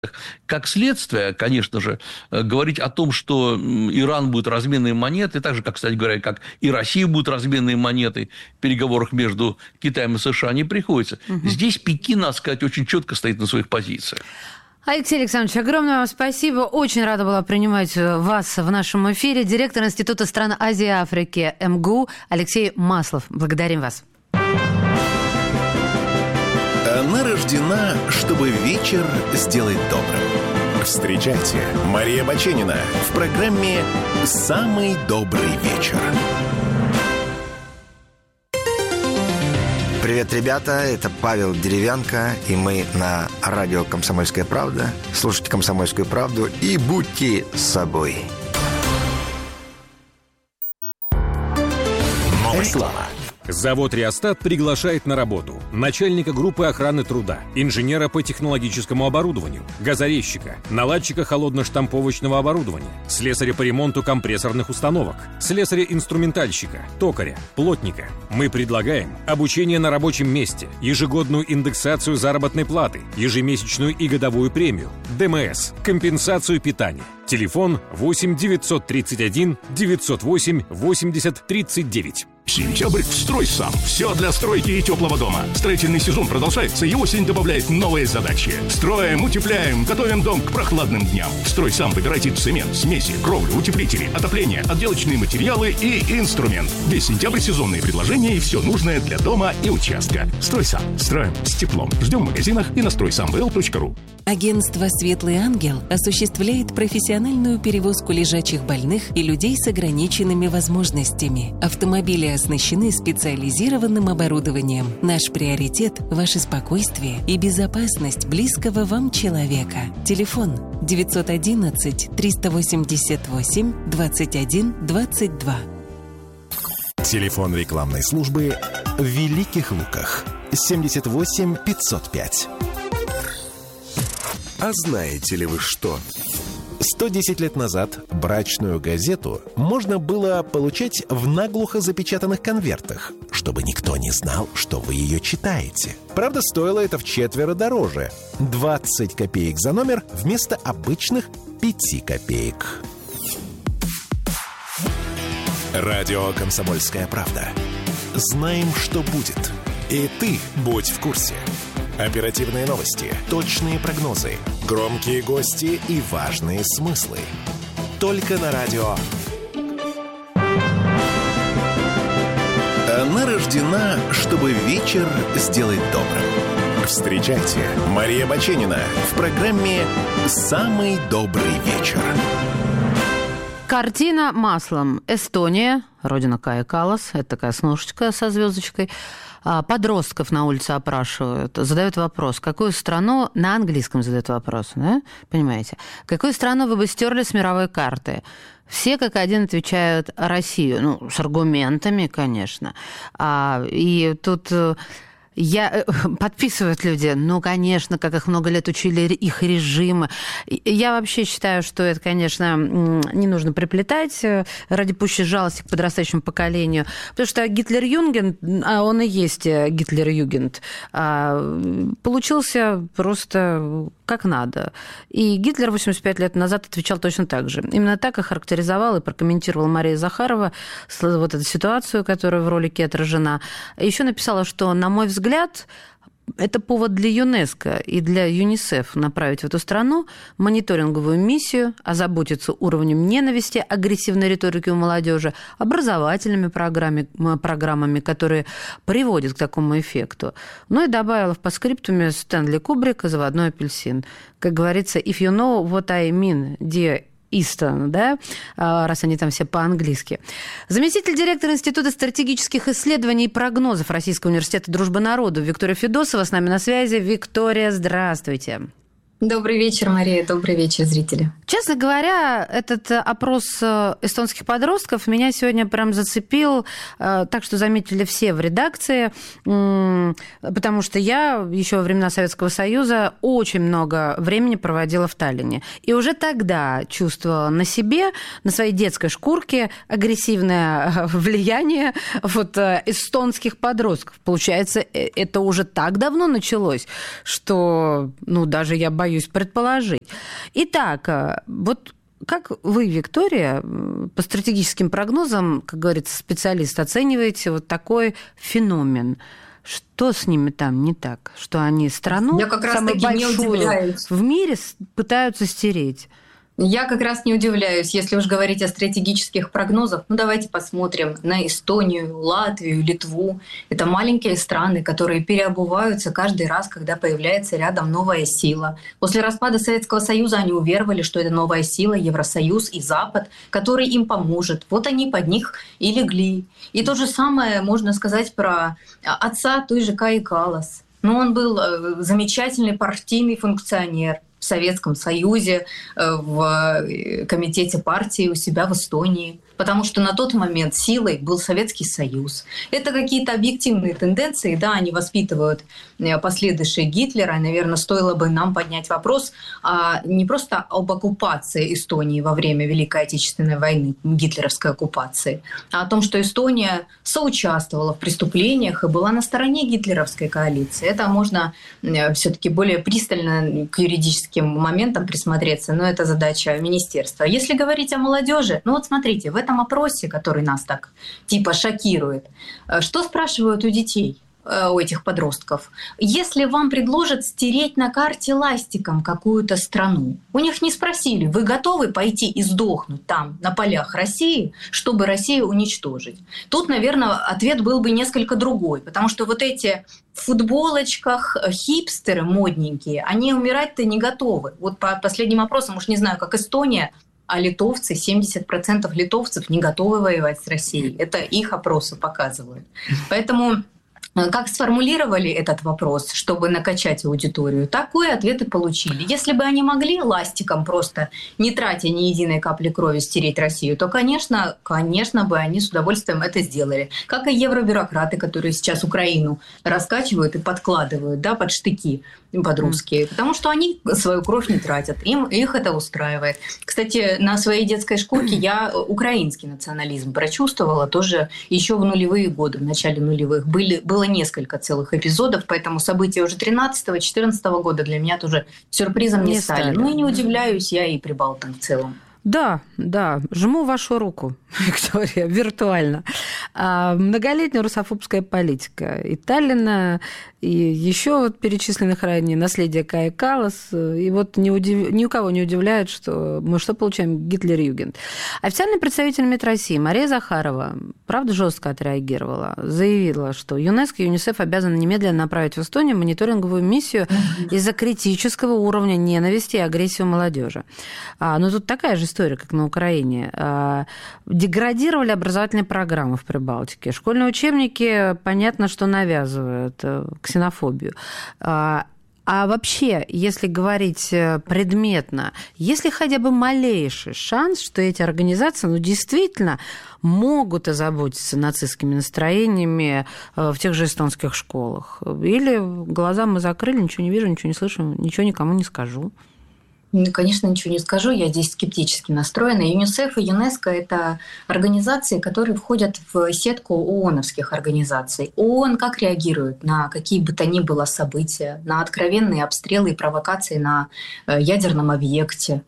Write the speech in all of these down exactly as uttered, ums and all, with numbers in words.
Как следствие, конечно же, говорить о том, что Иран будет разменной монетой, так же, как, кстати говоря, как и Россия будет разменной монетой в переговорах между Китаем и США, не приходится. Угу. Здесь Пекин, надо сказать, очень четко стоит на своих позициях. Алексей Александрович, огромное вам спасибо. Очень рада была принимать вас в нашем эфире. Директор Института стран Азии и Африки эм гэ у Алексей Маслов. Благодарим вас. Она рождена, чтобы вечер сделать добрым. Встречайте, Мария Баченина в программе «Самый добрый вечер». Привет, ребята, это Павел Деревянко, и мы на радио «Комсомольская правда». Слушайте «Комсомольскую правду» и будьте с собой. Реклама. Завод «Реостат» приглашает на работу начальника группы охраны труда, инженера по технологическому оборудованию, газорезчика, наладчика холодно-штамповочного оборудования, слесаря по ремонту компрессорных установок, слесаря-инструментальщика, токаря, плотника. Мы предлагаем обучение на рабочем месте, ежегодную индексацию заработной платы, ежемесячную и годовую премию, дэ эм эс, компенсацию питания. Телефон восемь девятьсот тридцать один девятьсот восемь восемьдесят тридцать девять. Сентябрь в «Стройсам». Все для стройки и теплого дома. Строительный сезон продолжается, и осень добавляет новые задачи. Строим, утепляем, готовим дом к прохладным дням. В «Стройсам» выбирайте цемент, смеси, кровлю, утеплители, отопление, отделочные материалы и инструмент. Весь сентябрь сезонные предложения и все нужное для дома и участка. «Стройсам». Строим с теплом. Ждем в магазинах и на стройсам вэ эл точка ру. Агентство «Светлый ангел» осуществляет профессиональную перевозку лежачих больных и людей с ограниченными возможностями. Автомобили оснащены специализированным оборудованием. Наш приоритет – ваше спокойствие и безопасность близкого вам человека. Телефон девятьсот одиннадцать триста восемьдесят восемь двадцать один двадцать два. Телефон рекламной службы в Великих Луках семьдесят восемь пятьсот пять. А знаете ли вы что? сто десять лет назад брачную газету можно было получать в наглухо запечатанных конвертах, чтобы никто не знал, что вы ее читаете. Правда, стоило это вчетверо дороже – двадцать копеек за номер вместо обычных пяти копеек. Радио «Комсомольская правда». Знаем, что будет. И ты будь в курсе. Оперативные новости, точные прогнозы, громкие гости и важные смыслы. Только на радио. Она рождена, чтобы вечер сделать добрым. Встречайте, Мария Баченина в программе «Самый добрый вечер». Картина маслом. Эстония, родина Каи Каллас. Это такая сножечка со звездочкой. Подростков на улице опрашивают, задают вопрос, какую страну, на английском задают вопрос, да? Понимаете, какую страну вы бы стерли с мировой карты? Все как один отвечают Россию, ну, с аргументами, конечно. А, и тут... Я, подписывают люди, ну, конечно, как их много лет учили их режимы. Я вообще считаю, что это, конечно, не нужно приплетать ради пущей жалости к подрастающему поколению, потому что Гитлер-Югент, а он и есть Гитлер-Югент, получился просто как надо. И Гитлер восемьдесят пять лет назад отвечал точно так же. Именно так охарактеризовал и прокомментировала Мария Захарова вот эту ситуацию, которая в ролике отражена. Еще написала, что, на мой взгляд, это повод для ЮНЕСКО и для ЮНИСЕФ направить в эту страну мониторинговую миссию, озаботиться уровнем ненависти, агрессивной риторики у молодежи, образовательными программами, программами, которые приводят к такому эффекту. Ну и добавила в постскриптуме Стэнли Кубрик и «Заводной апельсин». Как говорится, if you know what I mean, dear Истон, да, раз они там все по-английски. Заместитель директора Института стратегических исследований и прогнозов Российского университета «Дружбы народов» Виктория Федосова с нами на связи. Виктория, здравствуйте. Добрый вечер, Мария. Добрый вечер, зрители. Честно говоря, этот опрос эстонских подростков меня сегодня прям зацепил, так что заметили все в редакции, потому что я еще во времена Советского Союза очень много времени проводила в Таллине. И уже тогда чувствовала на себе, на своей детской шкурке агрессивное влияние вот эстонских подростков. Получается, это уже так давно началось, что, ну, даже я боюсь предположить. Итак, вот как вы, Виктория, по стратегическим прогнозам, как говорится, специалист, оцениваете вот такой феномен? Что с ними там не так? Что они страну, Я как раз самую таки не большую удивляюсь. в мире, пытаются стереть? Я как раз не удивляюсь, если уж говорить о стратегических прогнозах. Ну, давайте посмотрим на Эстонию, Латвию, Литву. Это маленькие страны, которые переобуваются каждый раз, когда появляется рядом новая сила. После распада Советского Союза они уверовали, что это новая сила, Евросоюз и Запад, который им поможет. Вот они под них и легли. И то же самое можно сказать про отца той же Каи Каллас. Но он был замечательный партийный функционер в Советском Союзе, в комитете партии у себя в Эстонии. Потому что на тот момент силой был Советский Союз. Это какие-то объективные тенденции, да, они воспитывают последующие Гитлера. И, наверное, стоило бы нам поднять вопрос а не просто об оккупации Эстонии во время Великой Отечественной войны, гитлеровской оккупации, а о том, что Эстония соучаствовала в преступлениях и была на стороне гитлеровской коалиции. Это можно все-таки более пристально к юридическим моментам присмотреться, но это задача министерства. Если говорить о молодежи, ну вот смотрите, в этом опросе, который нас так типа шокирует, что спрашивают у детей, у этих подростков? Если вам предложат стереть на карте ластиком какую-то страну, у них не спросили, вы готовы пойти и сдохнуть там, на полях России, чтобы Россию уничтожить? Тут, наверное, ответ был бы несколько другой, потому что вот эти в футболочках хипстеры модненькие, они умирать-то не готовы. Вот по последним опросам, уж не знаю, как Эстония, а литовцы, семьдесят процентов литовцев не готовы воевать с Россией. Это их опросы показывают. Поэтому как сформулировали этот вопрос, чтобы накачать аудиторию, такой ответ и получили. Если бы они могли ластиком просто, не тратя ни единой капли крови, стереть Россию, то, конечно, конечно бы они с удовольствием это сделали. Как и евробюрократы, которые сейчас Украину раскачивают и подкладывают, да, под штыки, под русские, потому что они свою кровь не тратят, им, их это устраивает. Кстати, на своей детской шкурке я украинский национализм прочувствовала тоже еще в нулевые годы, в начале нулевых. Были, было несколько целых эпизодов, поэтому события уже тринадцатого-четырнадцатого года для меня тоже сюрпризом не, не стали. стали. Ну и не удивляюсь я и прибалтам в целом. Да, да, жму вашу руку, Виктория, виртуально. А, многолетняя русофобская политика и Таллина, и еще вот перечисленных ранее наследие Каи Каллас. И вот ни, удив... ни у кого не удивляет, что мы что получаем? Гитлер-Югенд. Официальный представитель МИД России Мария Захарова, правда, жестко отреагировала, заявила, что ЮНЕСКО и ЮНИСЕФ обязаны немедленно направить в Эстонию мониторинговую миссию из-за критического уровня ненависти и агрессии у молодежи. А, но тут такая же история, как на Украине. Деградировали образовательные программы в Прибалтике. Школьные учебники, понятно, что навязывают ксенофобию. А вообще, если говорить предметно, есть ли хотя бы малейший шанс, что эти организации, ну, действительно могут озаботиться нацистскими настроениями в тех же эстонских школах? Или глаза мы закрыли, ничего не вижу, ничего не слышу, ничего никому не скажу? Ну, конечно, ничего не скажу, я здесь скептически настроена. ЮНИСЕФ и ЮНЕСКО – это организации, которые входят в сетку ООНовских организаций. ООН как реагирует на какие бы то ни было события, на откровенные обстрелы и провокации на ядерном объекте?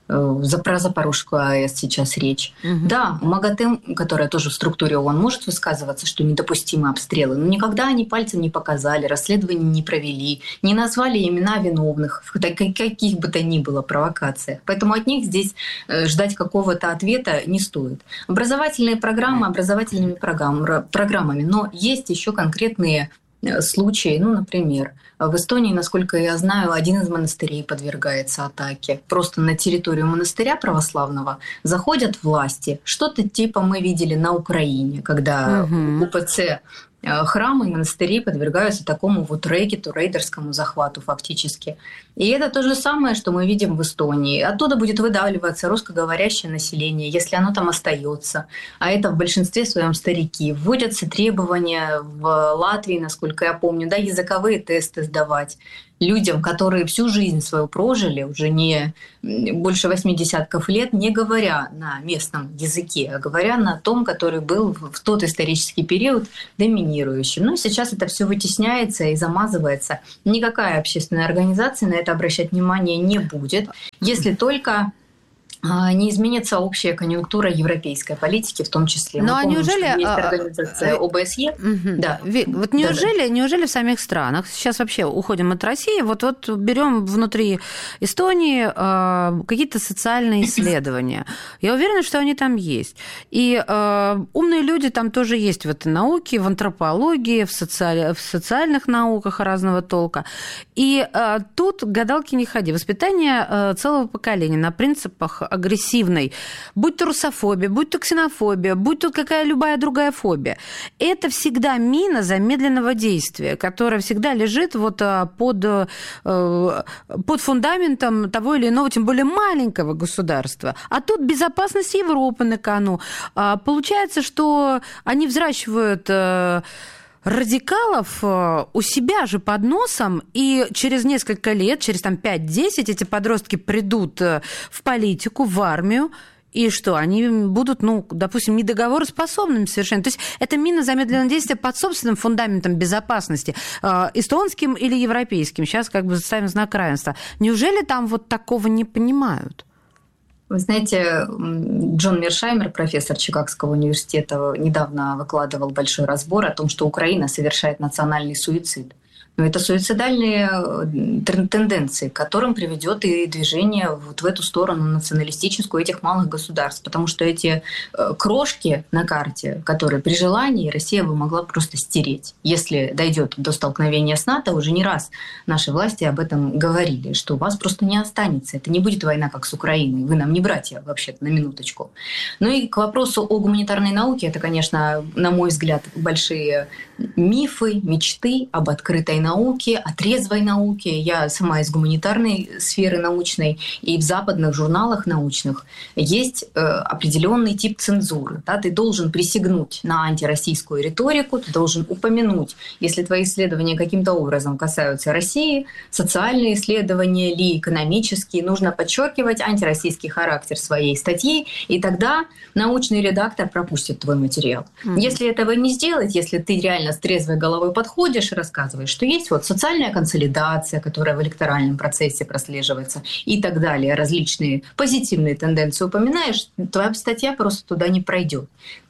Про Запорожскую АЭС сейчас речь. Угу. Да, МАГАТЭ, которая тоже в структуре ООН, может высказываться, что недопустимы обстрелы, но никогда они пальцем не показали, расследования не провели, не назвали имена виновных в каких бы то ни было провокациях. Поэтому от них здесь ждать какого-то ответа не стоит. Образовательные программы образовательными программами, но есть еще конкретные случаи, ну, например, в Эстонии, насколько я знаю, один из монастырей подвергается атаке. Просто на территорию монастыря православного заходят власти. Что-то типа мы видели на Украине, когда угу. УПЦ храмы и монастыри подвергаются такому вот рэкету, рейдерскому захвату фактически. И это то же самое, что мы видим в Эстонии. Оттуда будет выдавливаться русскоговорящее население, если оно там остается. А это в большинстве своем старики. Вводятся требования в Латвии, насколько я помню, да, языковые тесты сдавать людям, которые всю жизнь свою прожили, уже не больше восьми десятков лет, не говоря на местном языке, а говоря на том, который был в тот исторический период доминирующим. Но сейчас это все вытесняется и замазывается. Никакая общественная организация на это обращать внимание не будет, если только не изменится общая конъюнктура европейской политики, в том числе. Ну, Мы а помним, неужели... что есть организация ОБСЕ. Угу. Да. Вот неужели, да, да. неужели в самих странах, сейчас вообще уходим от России, вот, вот берем внутри Эстонии э, какие-то социальные исследования. Я уверена, что они там есть. И э, умные люди там тоже есть в этой науке, в антропологии, в, социаль... в социальных науках разного толка. И э, тут гадалки не ходи. Воспитание э, целого поколения на принципах агрессивной, будь то русофобия, будь то ксенофобия, будь то какая любая другая фобия, это всегда мина замедленного действия, которая всегда лежит вот под, под фундаментом того или иного, тем более маленького государства. А тут безопасность Европы на кону. Получается, что они взращивают радикалов у себя же под носом, и через несколько лет, через там пять-десять, эти подростки придут в политику, в армию, и что, они будут, ну, допустим, недоговороспособными совершенно. То есть это мина замедленного действия под собственным фундаментом безопасности, эстонским или европейским. Сейчас как бы ставим знак равенства. Неужели там вот такого не понимают? Вы знаете, Джон Мершаймер, профессор Чикагского университета, недавно выкладывал большой разбор о том, что Украина совершает национальный суицид. Но это суицидальные тенденции, к которым приведет и движение вот в эту сторону националистическую этих малых государств. Потому что эти крошки на карте, которые при желании Россия бы могла просто стереть. Если дойдет до столкновения с НАТО, уже не раз наши власти об этом говорили, что у вас просто не останется. Это не будет война, как с Украиной. Вы нам не братья, вообще-то, на минуточку. Ну и к вопросу о гуманитарной науке, это, конечно, на мой взгляд, большие мифы, мечты об открытой науке, о трезвой науке. Я сама из гуманитарной сферы научной, и в западных журналах научных есть э, определенный тип цензуры. Да? Ты должен присягнуть на антироссийскую риторику, ты должен упомянуть, если твои исследования каким-то образом касаются России, социальные исследования или экономические, нужно подчеркивать антироссийский характер своей статьи, и тогда научный редактор пропустит твой материал. Mm-hmm. Если этого не сделать, если ты реально с трезвой головой подходишь и рассказываешь, что есть вот социальная консолидация, которая в электоральном процессе прослеживается, и так далее, различные позитивные тенденции упоминаешь, твоя статья просто туда не пройдет.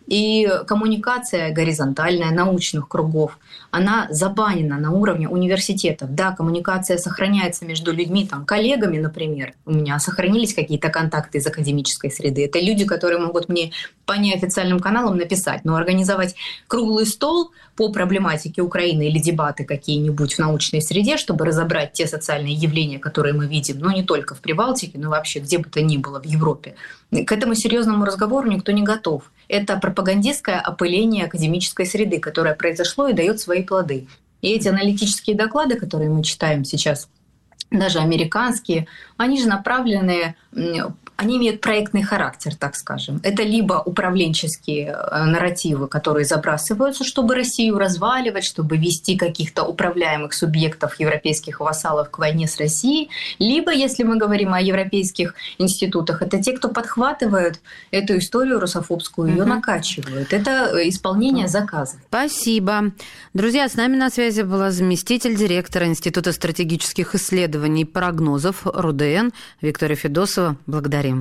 И коммуникация горизонтальная научных кругов, она забанена на уровне университетов. Да, коммуникация сохраняется между людьми, там, коллегами, например. У меня сохранились какие-то контакты из академической среды. Это люди, которые могут мне по неофициальным каналам написать. Но организовать круглый стол по проблематике Украины или дебаты какие-нибудь в научной среде, чтобы разобрать те социальные явления, которые мы видим, но не только в Прибалтике, но вообще где бы то ни было в Европе, к этому серьезному разговору никто не готов. Это пропагандистское опыление академической среды, которое произошло и дает свои плоды. И эти аналитические доклады, которые мы читаем сейчас, даже американские, они же направлены, они имеют проектный характер, так скажем. Это либо управленческие нарративы, которые забрасываются, чтобы Россию разваливать, чтобы вести каких-то управляемых субъектов, европейских вассалов к войне с Россией, либо, если мы говорим о европейских институтах, это те, кто подхватывают эту историю русофобскую, ее угу. накачивают. Это исполнение заказа. Спасибо. Друзья, с нами на связи была заместитель директора Института стратегических исследований и прогнозов РУДН Виктория Федосова. Благодарим.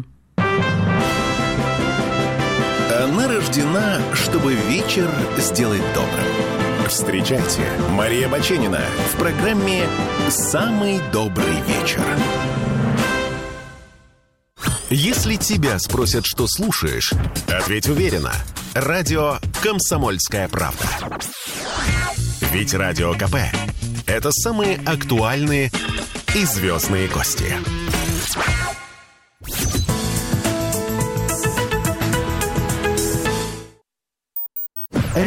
Она рождена, чтобы вечер сделать добрым. Встречайте, Мария Баченина в программе «Самый добрый вечер». Если тебя спросят, что слушаешь, ответь уверенно. Радио «Комсомольская правда». Ведь Радио КП – это самые актуальные и звездные гости.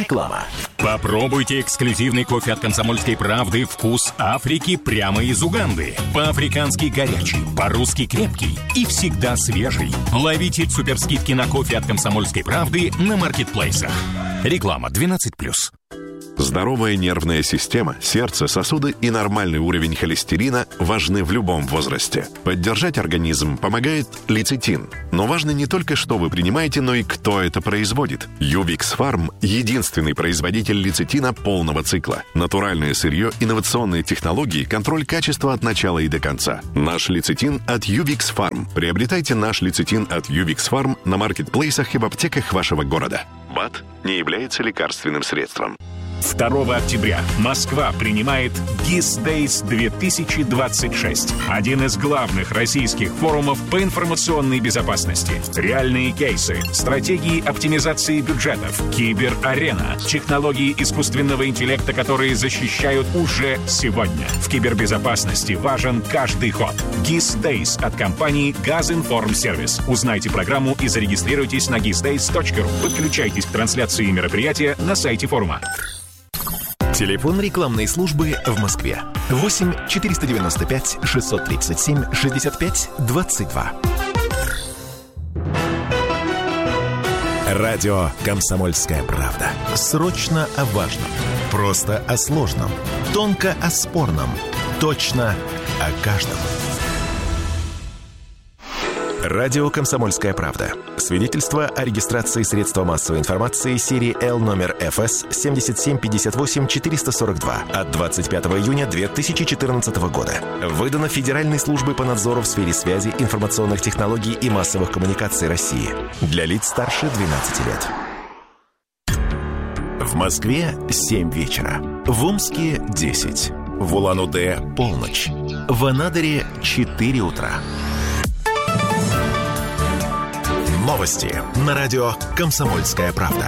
Реклама. Попробуйте эксклюзивный кофе от «Комсомольской правды» «Вкус Африки» прямо из Уганды. По-африкански горячий, по-русски крепкий и всегда свежий. Ловите суперскидки на кофе от «Комсомольской правды» на маркетплейсах. Реклама двенадцать плюс. Здоровая нервная система, сердце, сосуды и нормальный уровень холестерина важны в любом возрасте. Поддержать организм помогает лецитин. Но важно не только, что вы принимаете, но и кто это производит. Ювикс Фарм – единственный производитель лецитина полного цикла. Натуральное сырье, инновационные технологии, контроль качества от начала и до конца. Наш лецитин от Ювикс Фарм. Приобретайте наш лецитин от Ювикс Фарм на маркетплейсах и в аптеках вашего города. БАД не является лекарственным средством. второго октября Москва принимает гис Days две тысячи двадцать шесть. Один из главных российских форумов по информационной безопасности. Реальные кейсы, стратегии оптимизации бюджетов, киберарена, технологии искусственного интеллекта, которые защищают уже сегодня. В кибербезопасности важен каждый ход. гис Days от компании Газинформсервис. Узнайте программу и зарегистрируйтесь на гис дейс точка ру. Подключайтесь к трансляции мероприятия на сайте форума. Телефон рекламной службы в Москве. восемь четыреста девяносто пять шестьсот тридцать семь шестьдесят пять двадцать два. Радио «Комсомольская правда». Срочно о важном. Просто о сложном. Тонко о спорном. Точно о каждом. Радио «Комсомольская правда». Свидетельство о регистрации средства массовой информации серии Л номер эф эс семь семь пять восемь четыре сорок два от двадцать пятого июня две тысячи четырнадцатого года. Выдано Федеральной службой по надзору в сфере связи, информационных технологий и массовых коммуникаций России. Для лиц старше двенадцати лет. В Москве семь вечера. В Омске десять. В Улан-Удэ полночь. В Анадыре четыре утра. Новости на радио «Комсомольская правда».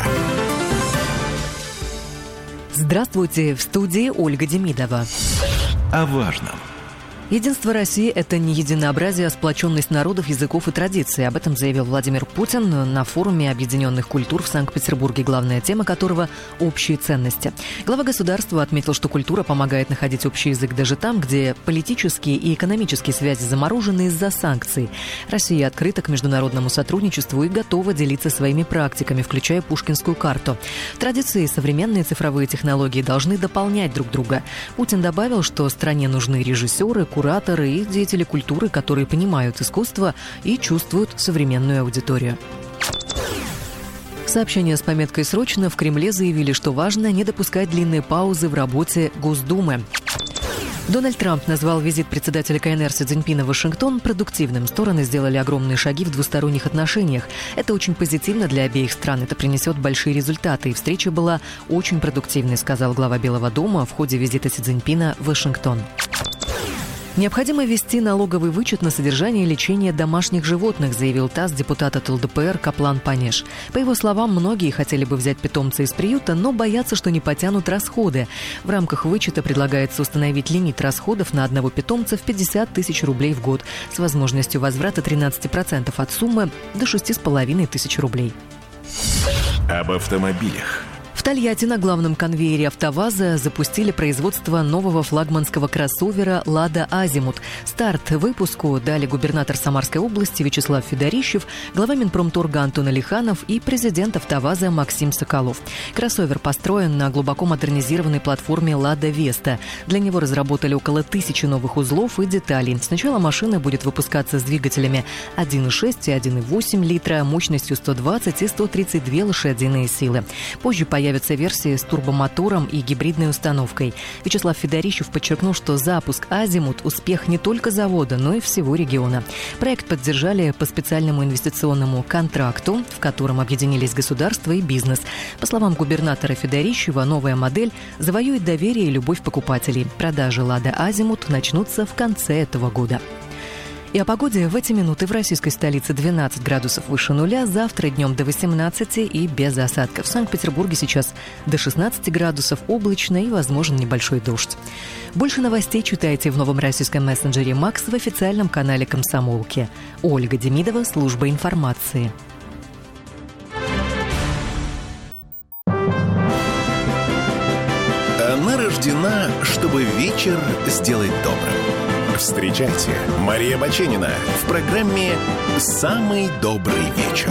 Здравствуйте, в студии Ольга Демидова. О важном. Единство России – это не единообразие, а сплоченность народов, языков и традиций. Об этом заявил Владимир Путин на форуме объединенных культур в Санкт-Петербурге, главная тема которого – общие ценности. Глава государства отметил, что культура помогает находить общий язык даже там, где политические и экономические связи заморожены из-за санкций. Россия открыта к международному сотрудничеству и готова делиться своими практиками, включая Пушкинскую карту. Традиции и современные цифровые технологии должны дополнять друг друга. Путин добавил, что стране нужны режиссеры, кураторы и деятели культуры, которые понимают искусство и чувствуют современную аудиторию. Сообщение с пометкой «Срочно» в Кремле заявили, что важно не допускать длинные паузы в работе Госдумы. Дональд Трамп назвал визит председателя КНР Си Цзиньпина в Вашингтон продуктивным. Стороны сделали огромные шаги в двусторонних отношениях. Это очень позитивно для обеих стран. Это принесет большие результаты. И встреча была очень продуктивной, сказал глава Белого дома в ходе визита Си Цзиньпина в Вашингтон. Необходимо ввести налоговый вычет на содержание и лечение домашних животных, заявил ТАСС депутат от эл дэ пэ эр Каплан Панеш. По его словам, многие хотели бы взять питомца из приюта, но боятся, что не потянут расходы. В рамках вычета предлагается установить лимит расходов на одного питомца в пятьдесят тысяч рублей в год с возможностью возврата тринадцать процентов от суммы до шесть с половиной тысяч рублей. Об автомобилях. В Тольятти на главном конвейере «АвтоВАЗа» запустили производство нового флагманского кроссовера «Лада Азимут». Старт выпуску дали губернатор Самарской области Вячеслав Федорищев, глава Минпромторга Антон Алиханов и президент «АвтоВАЗа» Максим Соколов. Кроссовер построен на глубоко модернизированной платформе «Лада Веста». Для него разработали около тысячи новых узлов и деталей. Сначала машина будет выпускаться с двигателями один и шесть и один и восемь литра, мощностью сто двадцать и сто тридцать две лошадиные силы. Позже появится версии с турбомотором и гибридной установкой. Вячеслав Федорищев подчеркнул, что запуск «Азимут» – успех не только завода, но и всего региона. Проект поддержали по специальному инвестиционному контракту, в котором объединились государство и бизнес. По словам губернатора Федорищева, новая модель завоюет доверие и любовь покупателей. Продажи «Лада Азимут» начнутся в конце этого года. И о погоде в эти минуты в российской столице двенадцать градусов выше нуля, завтра днем до восемнадцати и без осадков. В Санкт-Петербурге сейчас до шестнадцати градусов, облачно и возможен небольшой дождь. Больше новостей читайте в новом российском мессенджере «Макс» в официальном канале «Комсомолки». Ольга Демидова, служба информации. рождена, чтобы вечер сделать добрым. Встречайте, Мария Баченина в программе «Самый добрый вечер».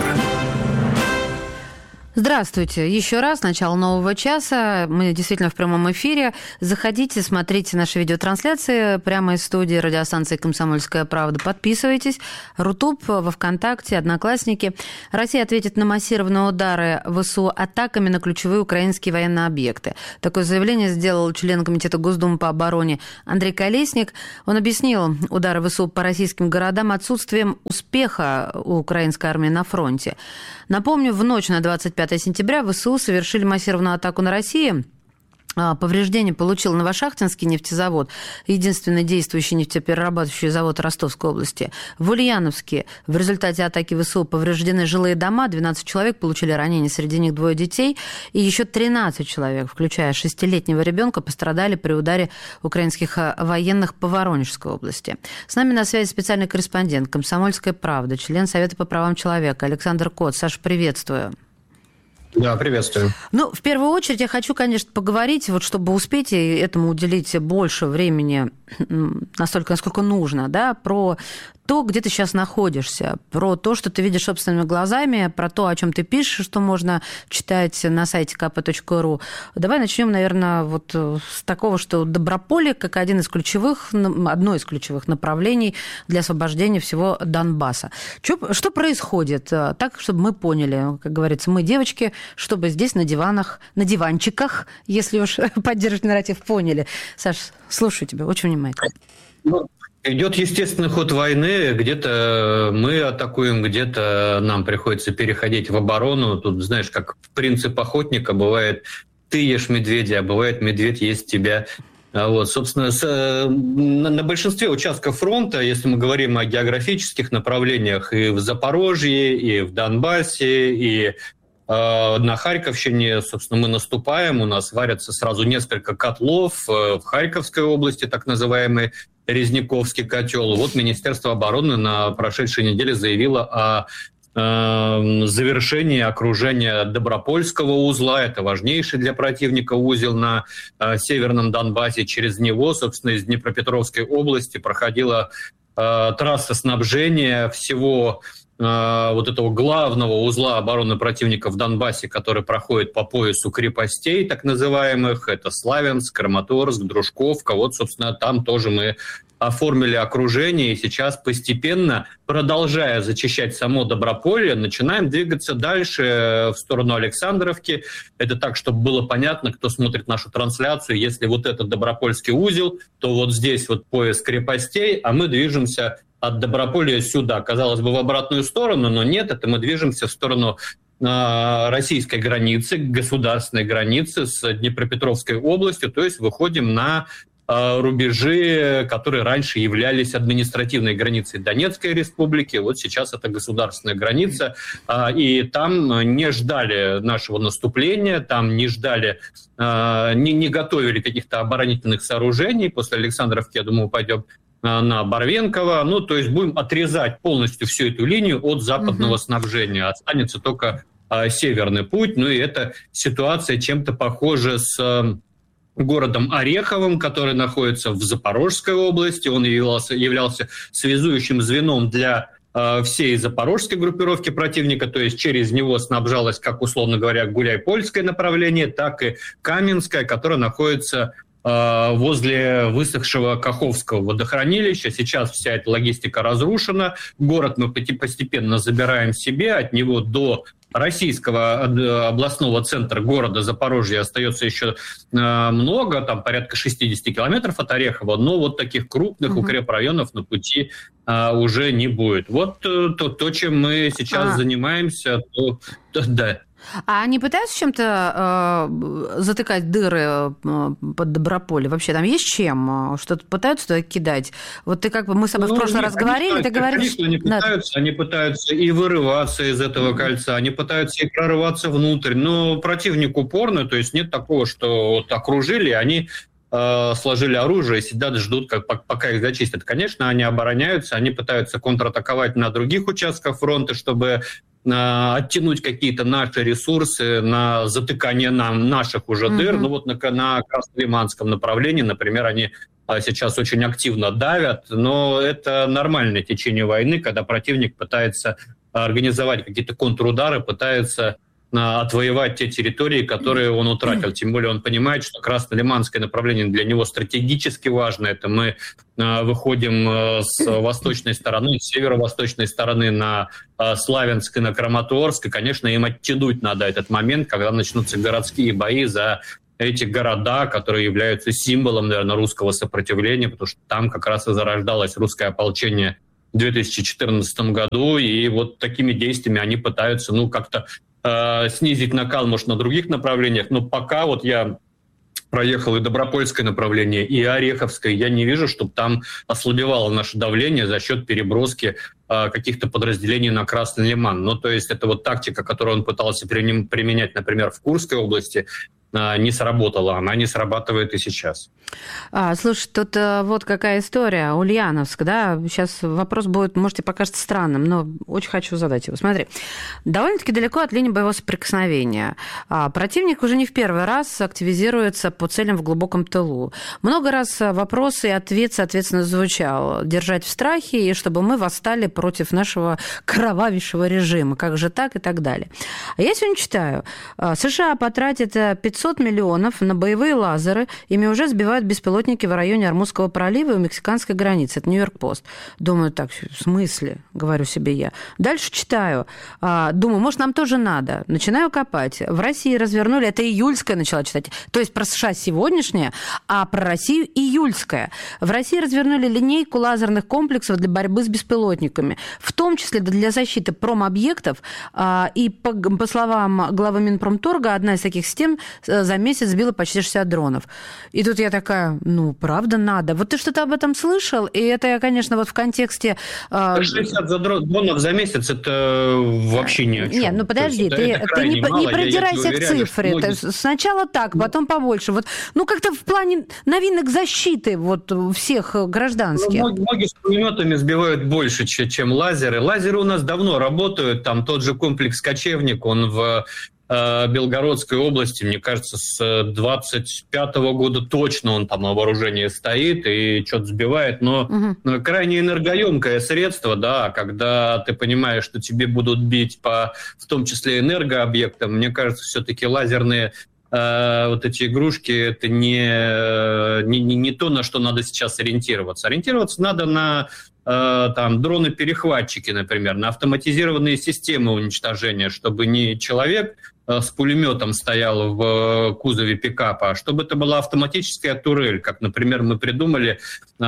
Здравствуйте. Еще раз, начало нового часа. Мы действительно в прямом эфире. Заходите, смотрите наши видеотрансляции прямо из студии радиостанции «Комсомольская правда». Подписывайтесь. Рутуб, во ВКонтакте, Одноклассники. Россия ответит на массированные удары ВСУ атаками на ключевые украинские военные объекты. Такое заявление сделал член Комитета Госдумы по обороне Андрей Колесник. Он объяснил удары ВСУ по российским городам отсутствием успеха у украинской армии на фронте. Напомню, в ночь на двадцать пятое сентября ВСУ совершили массированную атаку на Россию. Повреждение получил Новошахтинский нефтезавод, единственный действующий нефтеперерабатывающий завод Ростовской области. В Ульяновске в результате атаки ВСУ повреждены жилые дома, двенадцать человек получили ранения, среди них двое детей, и еще тринадцать человек, включая шестилетнего ребенка, пострадали при ударе украинских военных по Воронежской области. С нами на связи специальный корреспондент «Комсомольской правды», член Совета по правам человека Александр Кот. Саша, приветствую. Да, приветствую. Ну, в первую очередь я хочу, конечно, поговорить, вот чтобы успеть и этому уделить больше времени, настолько, насколько нужно, да, про то, где ты сейчас находишься, про то, что ты видишь собственными глазами, про то, о чем ты пишешь, что можно читать на сайте ка пэ точка ру. Давай начнем, наверное, вот с такого, что Доброполье как один из ключевых, одно из ключевых направлений для освобождения всего Донбасса. Что, что происходит? Так, чтобы мы поняли, как говорится, мы, девочки, чтобы здесь на диванах, на диванчиках, если уж поддерживать нарратив, поняли. Саш, слушаю тебя очень внимательно. Ну, идет естественный ход войны. Где-то мы атакуем, где-то нам приходится переходить в оборону. Тут, знаешь, как принцип охотника, бывает ты ешь медведя, а бывает медведь ест тебя. Вот, собственно, с, на, на большинстве участков фронта, если мы говорим о географических направлениях, и в Запорожье, и в Донбассе, и на Харьковщине, собственно, мы наступаем, у нас варятся сразу несколько котлов, в Харьковской области так называемый Резниковский котел. Вот Министерство обороны на прошедшей неделе заявило о э, завершении окружения Добропольского узла. Это важнейший для противника узел на э, Северном Донбассе. Через него, собственно, из Днепропетровской области проходила э, трасса снабжения всего вот этого главного узла обороны противника в Донбассе, который проходит по поясу крепостей, так называемых. Это Славянск, Краматорск, Дружковка. Вот, собственно, там тоже мы оформили окружение, и сейчас постепенно, продолжая зачищать само Доброполье, начинаем двигаться дальше в сторону Александровки. Это так, чтобы было понятно, кто смотрит нашу трансляцию. Если вот этот Добропольский узел, то вот здесь вот пояс крепостей, а мы движемся от Доброполья сюда. Казалось бы, в обратную сторону, но нет, это мы движемся в сторону э, российской границы, государственной границы с Днепропетровской областью, то есть выходим на э, рубежи, которые раньше являлись административной границей Донецкой республики, вот сейчас это государственная граница, э, и там не ждали нашего наступления, там не ждали, э, не, не готовили каких-то оборонительных сооружений. После Александровки, я думаю, пойдем на Барвенково, ну, то есть будем отрезать полностью всю эту линию от западного угу. снабжения. Останется только а, северный путь, ну, и эта ситуация чем-то похожа с а, городом Ореховым, который находится в Запорожской области. Он являлся, являлся связующим звеном для а, всей запорожской группировки противника, то есть через него снабжалось, как, условно говоря, Гуляйпольское направление, так и Каменское, которое находится возле высохшего Каховского водохранилища. Сейчас вся эта логистика разрушена. Город мы постепенно забираем себе. От него до российского областного центра города Запорожья остается еще много, там порядка шестьдесят километров от Орехова, но вот таких крупных угу. укрепрайонов на пути уже не будет. Вот то, то чем мы сейчас а. занимаемся, то, то да. А они пытаются чем-то э, затыкать дыры под Доброполье? Вообще там есть чем? Что-то пытаются туда кидать? Вот ты как бы, мы с тобой ну, в прошлый нет, раз говорили, ты говоришь... Конечно, они пытаются, они пытаются и вырываться из этого кольца, они пытаются и прорываться внутрь, но противник упорный, то есть нет такого, что вот окружили, они э, сложили оружие и сидят, ждут, как, пока их зачистят. Конечно, они обороняются, они пытаются контратаковать на других участках фронта, чтобы оттянуть какие-то наши ресурсы на затыкание нам наших уже mm-hmm. дыр. Ну вот на, на Краснолиманском направлении, например, они сейчас очень активно давят, но это нормальное течение войны, когда противник пытается организовать какие-то контрудары, пытается отвоевать те территории, которые он утратил. Тем более он понимает, что Краснолиманское направление для него стратегически важно. Это мы выходим с восточной стороны, с северо-восточной стороны на Славянск и на Краматорск. И, конечно, им оттянуть надо этот момент, когда начнутся городские бои за эти города, которые являются символом, наверное, русского сопротивления, потому что там как раз и зарождалось русское ополчение в две тысячи четырнадцатом году. И вот такими действиями они пытаются, ну, как-то снизить накал, может, на других направлениях, но пока вот я проехал и Добропольское направление, и Ореховское, я не вижу, чтобы там ослабевало наше давление за счет переброски э, каких-то подразделений на Красный Лиман. Ну, то есть это вот тактика, которую он пытался применять, например, в Курской области, э, не сработала, она не срабатывает и сейчас. А, слушай, тут а, вот какая история. Ульяновск, да, сейчас вопрос будет, может, и покажется странным, но очень хочу задать его. Смотри, довольно-таки далеко от линии боевого соприкосновения. А, противник уже не в первый раз активизируется по целям в глубоком тылу. Много раз вопрос и ответ, соответственно, звучал. Держать в страхе, и чтобы мы восстали против нашего кровавейшего режима. Как же так и так далее. А я сегодня читаю. США потратят пятьсот миллионов на боевые лазеры, ими уже сбивают беспилотники в районе Ормузского пролива и у мексиканской границы. Это Нью-Йорк-Пост. Думаю, так, в смысле, говорю себе я. Дальше читаю. Думаю, может, нам тоже надо. Начинаю копать. В России развернули, это июльская начала читать, то есть про США сегодняшняя, а про Россию июльская. В России развернули линейку лазерных комплексов для борьбы с беспилотниками, в том числе для защиты промобъектов. И, по, по словам главы Минпромторга, одна из таких систем за месяц сбила почти шестьдесят дронов. И тут я такая, ну, правда, надо. Вот ты что-то об этом слышал? И это я, конечно, вот в контексте... шестьдесят дронов за месяц – это вообще ни о чем. Нет, ну подожди, это, ты, это ты не, не продирайся к цифре. Многие... Сначала так, потом побольше. Вот, ну, как-то в плане новинок защиты вот всех гражданских. Ну, многие с пулеметами сбивают больше, чем лазеры. Лазеры у нас давно работают. Там тот же комплекс «Кочевник», он в... Белгородской области, мне кажется, с двадцать пятого года точно он там на вооружении стоит и что-то сбивает, но угу. крайне энергоемкое средство, да, когда ты понимаешь, что тебе будут бить по, в том числе, энергообъектам, мне кажется, все-таки лазерные э, вот эти игрушки, это не, не, не то, на что надо сейчас ориентироваться. Ориентироваться надо на там дроны-перехватчики, например, на автоматизированные системы уничтожения, чтобы не человек с пулеметом стоял в кузове пикапа, а чтобы это была автоматическая турель, как, например, мы придумали,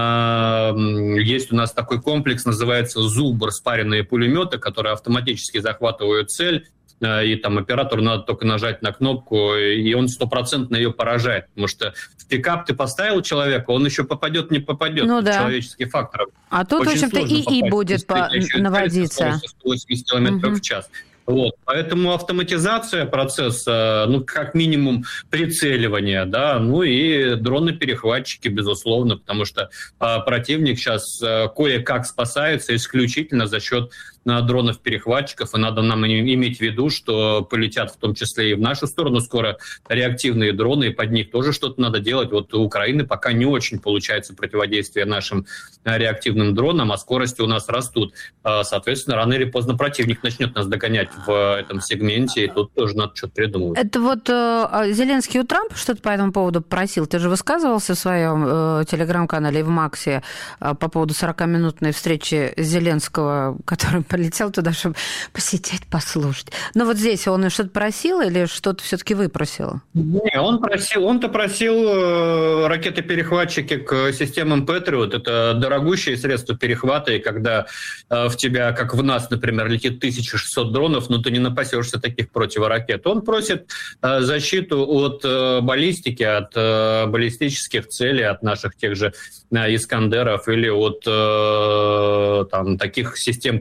есть у нас такой комплекс, называется «Зубр», спаренные пулеметы, которые автоматически захватывают цель, и там оператору надо только нажать на кнопку, и он стопроцентно ее поражает. Потому что в пикап ты поставил человека, он еще попадет, не попадет. Ну, да. Человеческий фактор. А тут, в общем-то, и, и будет по- наводиться. сто восемьдесят километров угу. в час. Вот. Поэтому автоматизация процесса, ну, как минимум, прицеливание, да, ну и дроны-перехватчики, безусловно, потому что а, противник сейчас а, кое-как спасается исключительно за счет а, дронов-перехватчиков, и надо нам иметь в виду, что полетят в том числе и в нашу сторону скоро реактивные дроны, и под них тоже что-то надо делать. Вот у Украины пока не очень получается противодействие нашим а, реактивным дронам, а скорости у нас растут. А, соответственно, рано или поздно противник начнет нас догонять в этом сегменте, и тут тоже надо что-то придумывать. Это вот э, Зеленский у Трампа что-то по этому поводу просил? Ты же высказывался в своем э, телеграм-канале и в Максе э, по поводу сорокаминутной встречи Зеленского, который полетел туда, чтобы посидеть, послушать. Но вот здесь он что-то просил или что-то все-таки выпросил? Не, он просил, он-то просил э, ракеты-перехватчики к системам Патриот. Это дорогущие средства перехвата, и когда э, в тебя, как в нас, например, летит тысяча шестьсот дронов, но ты не напасешься таких противоракет. Он просит э, защиту от э, баллистики, от э, баллистических целей, от наших тех же э, Искандеров или от э, там, таких систем, как Кинжал,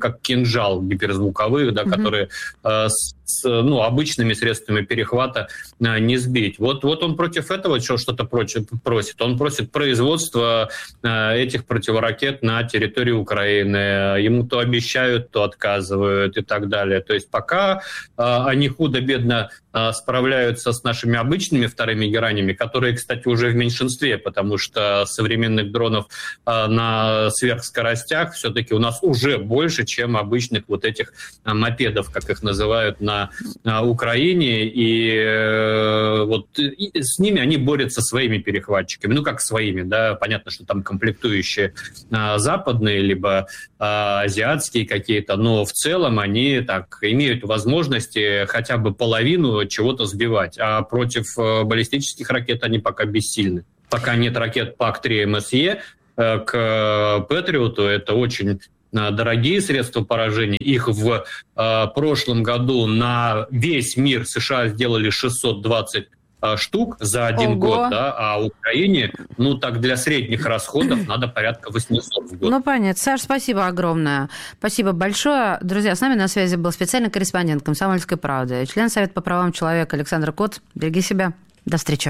кинжал гиперзвуковых, да, mm-hmm. которые э, с, с ну, обычными средствами перехвата э, не сбить. Вот, вот он против этого что-то просит. Он просит производства э, этих противоракет на территории Украины. Ему то обещают, то отказывают и так далее. То есть пока э, они худо-бедно э, справляются с нашими обычными вторыми геранями, которые, кстати, уже в меньшинстве, потому что современных дронов э, на сверхскоростях все-таки у нас уже больше, чем обычных вот этих э, мопедов, как их называют на э, Украине. И э, вот и с ними они борются своими перехватчиками. Ну, как своими, да. Понятно, что там комплектующие э, западные, либо э, азиатские какие-то, но в целом они так имеют возможности хотя бы половину чего-то сбивать. А против э, баллистических ракет они пока бессильны. Пока нет ракет пак три эм эс е э, к Патриоту, это очень э, дорогие средства поражения. Их в э, прошлом году на весь мир США сделали шестьсот двадцать э, штук за один Ого. год, да, а Украине, ну так для средних расходов надо порядка восемьсот в год. Ну, понятно. Саш, спасибо огромное. Спасибо большое. Друзья, с нами на связи был специальный корреспондент «Комсомольской правды», член Совета по правам человека Александр Кот. Береги себя. До встречи.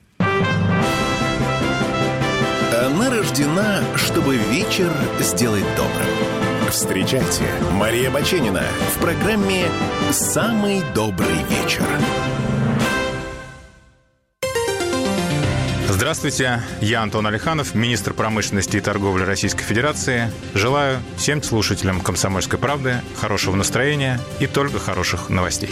Она рождена, чтобы вечер сделать добрым. Встречайте, Мария Баченина в программе «Самый добрый вечер». Здравствуйте, я Антон Алиханов, министр промышленности и торговли Российской Федерации. Желаю всем слушателям «Комсомольской правды» хорошего настроения и только хороших новостей.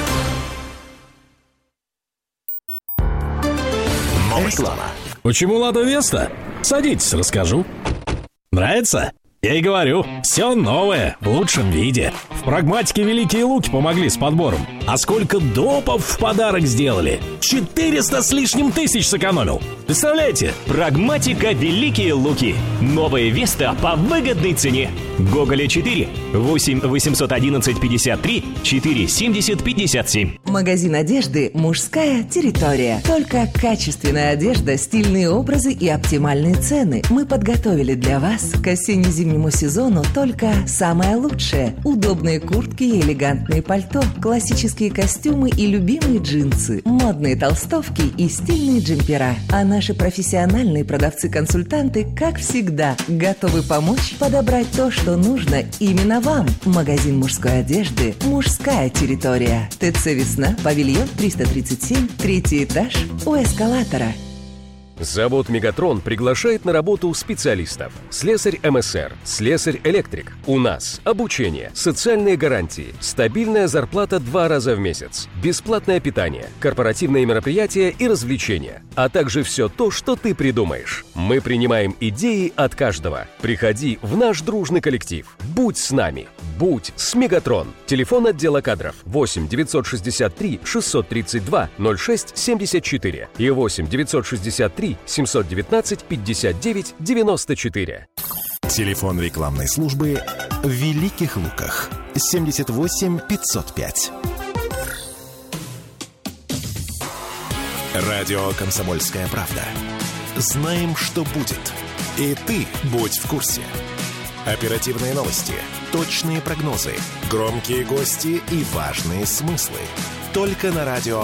Реклама. Почему «Лада Веста»? Садитесь, расскажу. Нравится? Я и говорю, все новое, в лучшем виде. В «Прагматике» великие луки помогли с подбором. А сколько допов в подарок сделали? четыреста с лишним тысяч сэкономил. Представляете? «Прагматика» великие луки. Новая «Веста» по выгодной цене. Гоголя четыре, восемь восемьсот одиннадцать пятьдесят три, четыре семьдесят пятьдесят семь. Магазин одежды «Мужская территория». Только качественная одежда, стильные образы и оптимальные цены. Мы подготовили для вас к осенне-зимнему сезону только самое лучшее. Удобные куртки и элегантные пальто, классические костюмы и любимые джинсы, модные толстовки и стильные джемпера. А наши профессиональные продавцы-консультанты, как всегда, готовы помочь подобрать то, что нужно именно вам. Магазин мужской одежды «Мужская территория». ТЦ «Весна», павильон триста тридцать семь, третий этаж, у эскалатора. Завод «Мегатрон» приглашает на работу специалистов. Слесарь эм эс эр, слесарь-электрик. У нас обучение, социальные гарантии, стабильная зарплата два раза в месяц, бесплатное питание, корпоративные мероприятия и развлечения, а также все то, что ты придумаешь. Мы принимаем идеи от каждого. Приходи в наш дружный коллектив. Будь с нами. Будь с «Мегатрон». Телефон отдела кадров восемь девятьсот шестьдесят три шестьсот тридцать два ноль шесть семьдесят четыре и восемь девятьсот шестьдесят три семьсот девятнадцать пятьдесят девять девяносто четыре. Телефон рекламной службы в Великих Луках семьдесят восемь пятьсот пять. Радио «Комсомольская правда». Знаем, что будет. И ты будь в курсе. Оперативные новости, точные прогнозы, громкие гости и важные смыслы. Только на радио.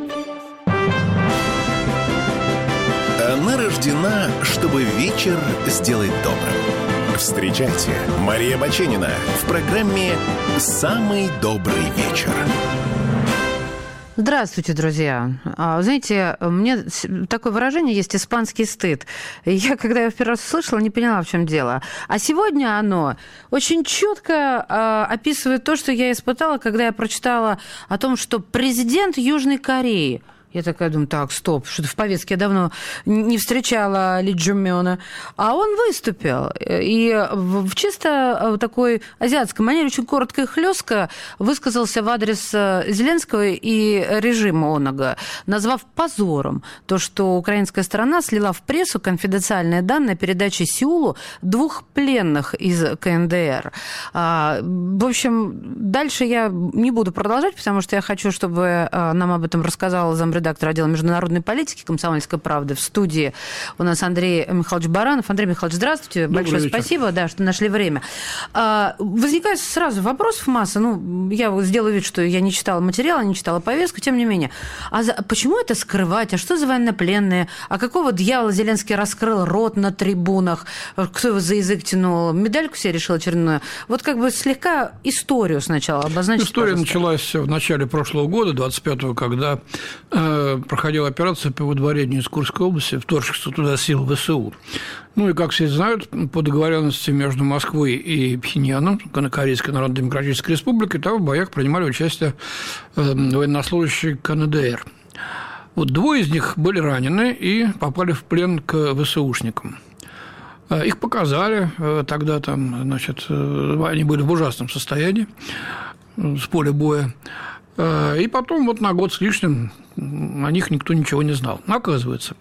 Она рождена, чтобы вечер сделать добрым. Встречайте, Мария Баченина в программе «Самый добрый вечер». Здравствуйте, друзья. Знаете, у меня такое выражение есть — испанский стыд. Я, когда его в первый раз услышала, не поняла, в чем дело. А сегодня оно очень четко описывает то, что я испытала, когда я прочитала о том, что президент Южной Кореи, я такая думаю, так, стоп, что-то в повестке я давно не встречала Ли Джо Мёна. А он выступил. И в чисто такой азиатской манере, очень коротко и хлестко высказался в адрес Зеленского и режима онага, назвав позором то, что украинская сторона слила в прессу конфиденциальные данные о передаче Сеулу двух пленных из ка эн дэ эр. В общем, дальше я не буду продолжать, потому что я хочу, чтобы нам об этом рассказал замредактор отдела международной политики «Комсомольской правды». В студии у нас Андрей Михайлович Баранов. Андрей Михайлович, здравствуйте. Добрый Большое вечер. Спасибо, да, что нашли время. Возникает сразу вопросов масса. Ну, я сделаю вид, что я не читала материал, не читала повестку, тем не менее. А за... почему это скрывать? А что за военнопленные? А какого дьявола Зеленский раскрыл рот на трибунах? Кто его за язык тянул? Медальку себе решил очередную? Вот как бы слегка историю сначала обозначить. История пожалуйста. началась в начале прошлого года, двадцать пятого, когда э, проходила операция по выдворению из Курской области, вторгшихся туда сил ВСУ. Ну и, как все знают, по договоренности между Москвой и Пхеньяном, Корейской Народно-Демократической Республикой, там в боях принимали участие э, военнослужащие ка эн дэ эр. Вот двое из них были ранены и попали в плен к ВСУшникам. Их показали тогда, там, значит, они были в ужасном состоянии с поля боя. И потом вот на год с лишним о них никто ничего не знал. Оказывается,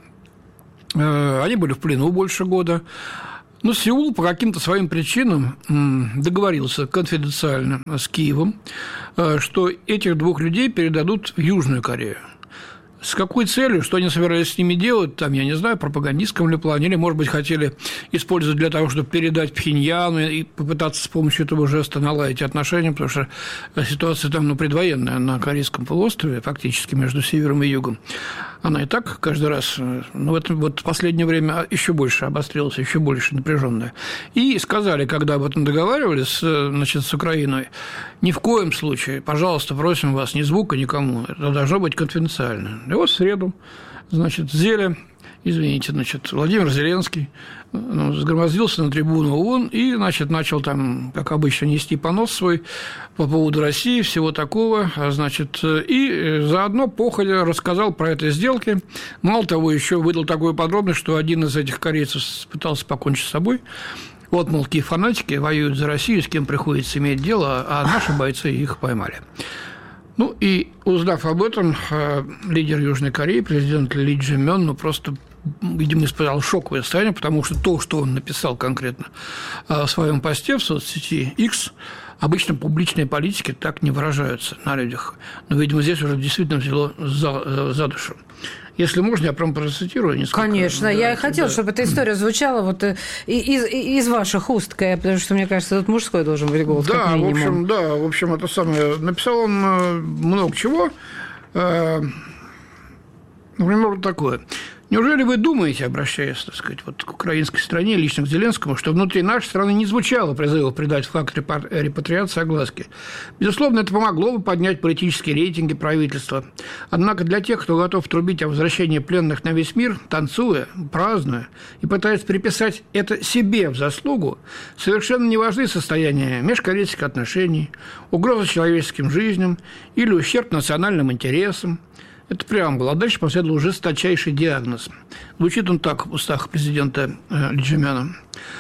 они были в плену больше года. Но Сеул по каким-то своим причинам договорился конфиденциально с Киевом, что этих двух людей передадут в Южную Корею. С какой целью, что они собирались с ними делать, там, я не знаю, в пропагандистском ли плане, или, может быть, хотели использовать для того, чтобы передать Пхеньяну и попытаться с помощью этого жеста наладить отношения, потому что ситуация там, ну, предвоенная на Корейском полуострове, фактически между севером и югом. Она и так каждый раз, ну, в это, вот в последнее время еще больше обострилась, еще больше напряженная. И сказали, когда об этом договаривались, значит, с Украиной, ни в коем случае, пожалуйста, просим вас, ни звука никому, это должно быть конфиденциально. И вот в среду, значит, Зеля, извините, значит, Владимир Зеленский ну, сгромоздился на трибуну ООН и, значит, начал там, как обычно, нести понос свой по поводу России, всего такого, значит, и заодно походя рассказал про этой сделке. Мало того, еще выдал такую подробность, что один из этих корейцев пытался покончить с собой. Вот, мол, какие фанатики воюют за Россию, с кем приходится иметь дело, а наши бойцы их поймали. Ну, и узнав об этом, лидер Южной Кореи, президент Ли Джи Мён, ну, просто, видимо, испытал шоковое состояние, потому что то, что он написал конкретно в своем посте в соцсети X, обычно публичные политики так не выражаются на людях. Но, видимо, здесь уже действительно взяло за, за душу. Если можно, я прям процитирую несколько. Конечно, да, я и хотела, да. чтобы эта история звучала вот из, из ваших уст, потому что, мне кажется, тут мужской должен быть голос, да, как минимум. В общем, да, в общем, это самое. Написал он много чего. Например, вот такое. Неужели вы думаете, обращаясь, так сказать, вот к украинской стране, лично к Зеленскому, что внутри нашей страны не звучало призывов придать факт репатриации огласке? Безусловно, это помогло бы поднять политические рейтинги правительства. Однако для тех, кто готов трубить о возвращении пленных на весь мир, танцуя, празднуя и пытаясь приписать это себе в заслугу, совершенно не важны состояния межкорейских отношений, угроза человеческим жизням или ущерб национальным интересам. Это преамбула. А дальше последовал жесточайший диагноз. Звучит он так в устах президента Ли Джи Мёна.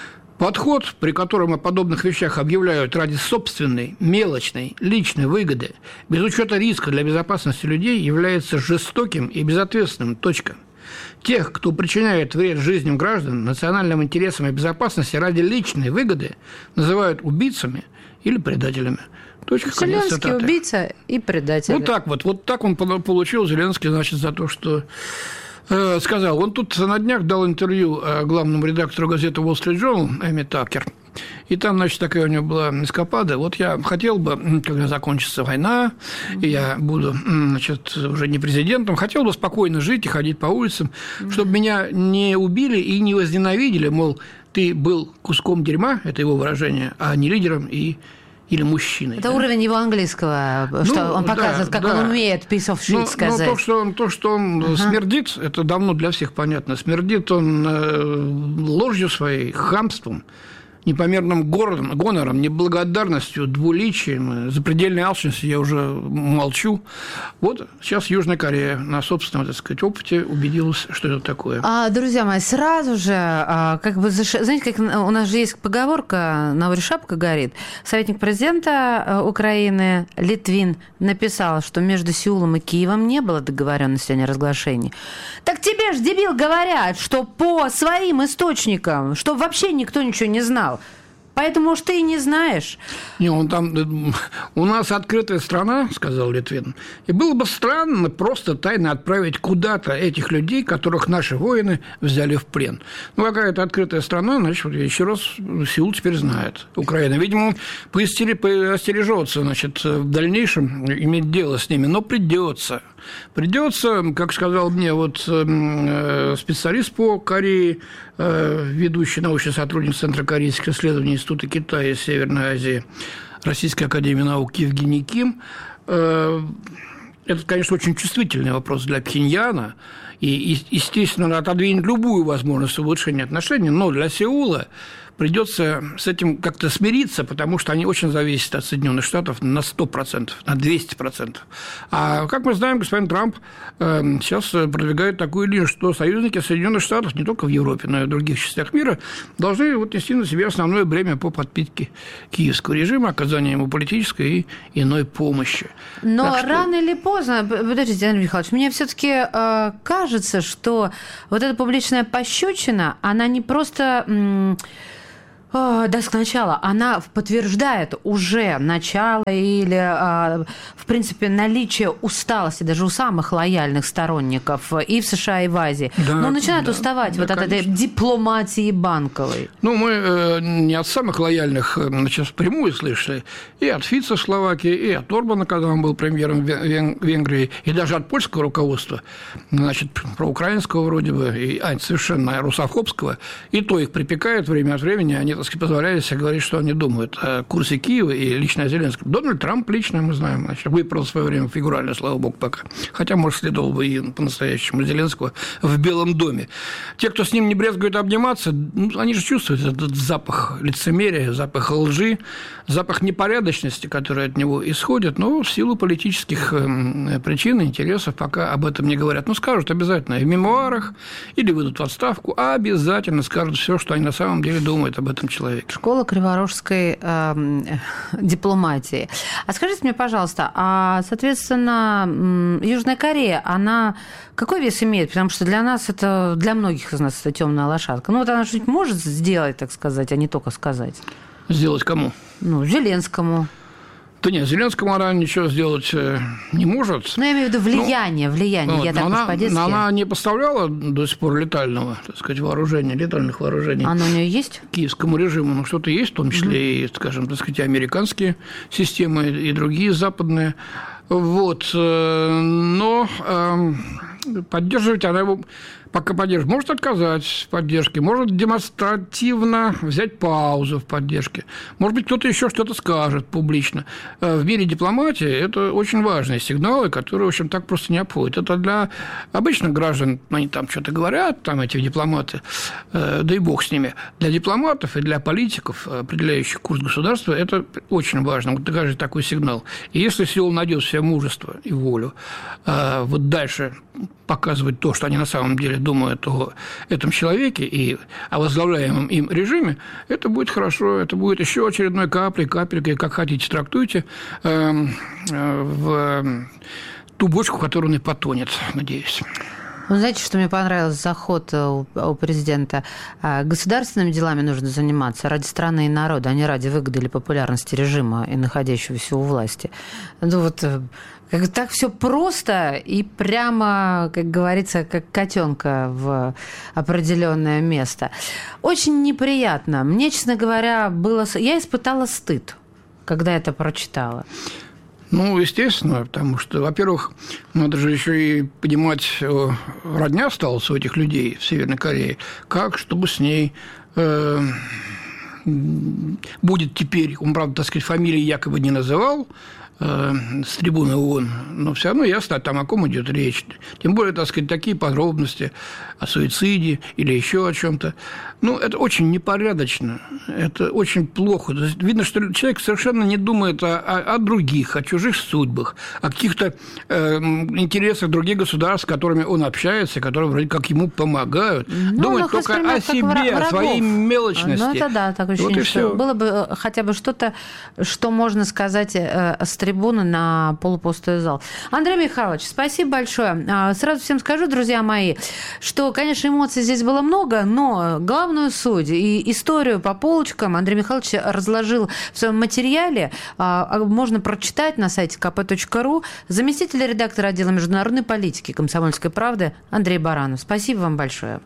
Подход, при котором о подобных вещах объявляют ради собственной, мелочной, личной выгоды, без учета риска для безопасности людей, является жестоким и безответственным. Точка. Тех, кто причиняет вред жизням граждан, национальным интересам и безопасности ради личной выгоды, называют убийцами или предателями. Точка, Зеленский убийца и предатель. Вот так вот. Вот так он получил Зеленский, значит, за то, что э, сказал. Он тут на днях дал интервью главному редактору газеты Wall Street Journal Эми Такер. И там, значит, такая у него была эскапада. Вот я хотел бы, когда закончится война, и я буду, значит, уже не президентом, хотел бы спокойно жить и ходить по улицам, чтобы меня не убили и не возненавидели, мол, ты был куском дерьма, это его выражение, а не лидером и или мужчиной. Это да? уровень его английского, что ну, он показывает, да, как да. он умеет piece of shit ну, сказать. Ну, то, что он, то, что он uh-huh. смердит, это давно для всех понятно. Смердит он э, ложью своей, хамством, непомерным городом, гонором, неблагодарностью, двуличием, запредельной алчностью, я уже молчу. Вот сейчас Южная Корея на собственном, так сказать, опыте убедилась, что это такое. А, друзья мои, сразу же, как бы, знаете, как у нас же есть поговорка «на вре шапка горит». Советник президента Украины Литвин написал, что между Сеулом и Киевом не было договоренности о неразглашении. Так тебе ж, дебил, говорят, что по своим источникам, что вообще никто ничего не знал. Поэтому уж ты и не знаешь. Не, он там... У нас открытая страна, сказал Литвин, и было бы странно просто тайно отправить куда-то этих людей, которых наши воины взяли в плен. Ну, какая-то открытая страна, значит, еще раз, Сеул теперь знает. Украина, видимо, поостережется, значит, в дальнейшем иметь дело с ними, но придется. Придется, как сказал мне вот специалист по Корее, ведущий научный сотрудник Центра корейских исследований Института Китая и Северной Азии Российской академии наук Евгений Ким. Это, конечно, очень чувствительный вопрос для Пхеньяна, и, естественно, отодвинет любую возможность улучшения отношений, но для Сеула придется с этим как-то смириться, потому что они очень зависят от Соединенных Штатов на сто процентов, на двести процентов. А, как мы знаем, господин Трамп сейчас продвигает такую линию, что союзники Соединенных Штатов не только в Европе, но и в других частях мира должны вот нести на себе основное бремя по подпитке киевского режима, оказанию ему политической и иной помощи. Но что... рано или поздно, подождите, Андрей Михайлович, мне все-таки э, кажется, что вот эта публичная пощечина, она не просто... М- Да, сначала она подтверждает уже начало или, в принципе, наличие усталости даже у самых лояльных сторонников и в США, и в Азии. Да, но начинают да, уставать да, вот от конечно. этой дипломатии банковой. Ну, мы не от самых лояльных, значит, впрямую слышали. И от Фица в Словакии, и от Орбана, когда он был премьером Венгрии, и даже от польского руководства, значит, проукраинского вроде бы, и а, совершенно русофобского. И то их припекает время от времени, они позволяют себе говорить, что они думают о курсе Киева и лично о Зеленском. Дональд Трамп лично, мы знаем, значит, выпал в свое время фигурально, слава богу, пока. Хотя, может, следовало бы и по-настоящему Зеленского в Белом доме. Те, кто с ним не брезгует обниматься, ну, они же чувствуют этот запах лицемерия, запах лжи, запах непорядочности, который от него исходит, но в силу политических причин и интересов пока об этом не говорят. Ну, скажут обязательно в мемуарах или выйдут в отставку, а обязательно скажут все, что они на самом деле думают об этом человеке. Школа криворожской э, дипломатии. А скажите мне, пожалуйста, а, соответственно, Южная Корея, она какой вес имеет? Потому что для нас это, для многих из нас это темная лошадка. Ну, вот она что-нибудь может сделать, так сказать, а не только сказать. Сделать кому? Ну, Зеленскому. Да нет, Зеленскому она ничего сделать не может. Ну, я имею в виду влияние, ну, влияние, вот, я так она, уж по-детски. Она не поставляла до сих пор летального, так сказать, вооружения, летальных вооружений. Оно у нее есть? Киевскому режиму, ну, что-то есть, в том числе mm-hmm. и, скажем, так сказать, американские системы и другие западные. Вот, но поддерживать она его... Пока поддерживает, может отказать в поддержке, может демонстративно взять паузу в поддержке. Может быть, кто-то еще что-то скажет публично. В мире дипломатии это очень важные сигналы, которые, в общем, так просто не обходят. Это для обычных граждан, они там что-то говорят, там эти дипломаты, да и бог с ними. Для дипломатов и для политиков, определяющих курс государства, это очень важно. Вот даже такой сигнал. И если Сеул найдет в себе мужество и волю вот дальше показывать то, что они на самом деле думают о этом человеке и о возглавляемом им режиме, это будет хорошо, это будет еще очередной каплей, капелькой, как хотите трактуйте, в ту бочку, в которую он и потонет, надеюсь. Вы знаете, что мне понравился заход у, у президента? Государственными делами нужно заниматься ради страны и народа, а не ради выгоды или популярности режима и находящегося у власти. Ну вот как, так все просто и прямо, как говорится, как котенка в определенное место. Очень неприятно. Мне, честно говоря, было... Я испытала стыд, когда это прочитала. Ну, естественно, потому что, во-первых, надо же еще и понимать, родня осталась у этих людей в Северной Корее, как, чтобы с ней э, будет теперь, он, правда, так сказать, фамилии якобы не называл, с трибуны ООН, но все равно ясно, там о ком идет речь. Тем более, так сказать, такие подробности о суициде или еще о чем-то. Ну, это очень непорядочно, это очень плохо. Видно, что человек совершенно не думает о, о, о других, о чужих судьбах, о каких-то э, интересах других государств, с которыми он общается, которые вроде как ему помогают. Ну, думает только о себе, о своей мелочности. Ну, это да, так ощущение, вот что было бы хотя бы что-то, что можно сказать с трибуны на полупустой зал. Андрей Михайлович, спасибо большое. Сразу всем скажу, друзья мои, что, конечно, эмоций здесь было много, но главную суть и историю по полочкам Андрей Михайлович разложил в своем материале. Можно прочитать на сайте ка пэ точка ру. Заместитель редактора отдела международной политики «Комсомольской правды» Андрей Баранов. Спасибо вам большое.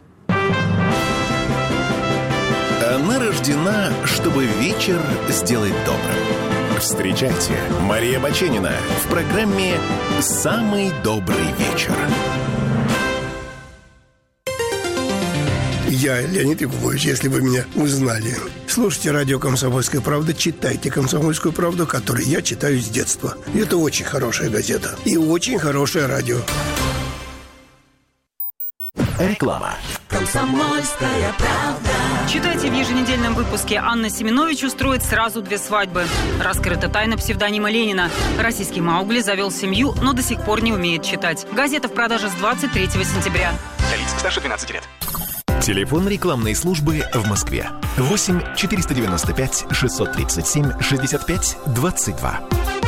Она рождена, чтобы вечер сделать добрым. Встречайте, Мария Баченина в программе «Самый добрый вечер». Я, Леонид Якубович, если вы меня узнали. Слушайте радио «Комсомольская правда», читайте «Комсомольскую правду», которую я читаю с детства. Это очень хорошая газета и очень хорошее радио. Реклама. «Комсомольская правда». Читайте в еженедельном выпуске. Анна Семенович устроит сразу две свадьбы. Раскрыта тайна псевдонима Ленина. Российский Маугли завел семью, но до сих пор не умеет читать. Газета в продаже с двадцать третьего сентября. Для лиц старше двенадцати лет. Телефон рекламной службы в Москве. восемь четыреста девяносто пять шестьсот тридцать семь шестьдесят пять двадцать два.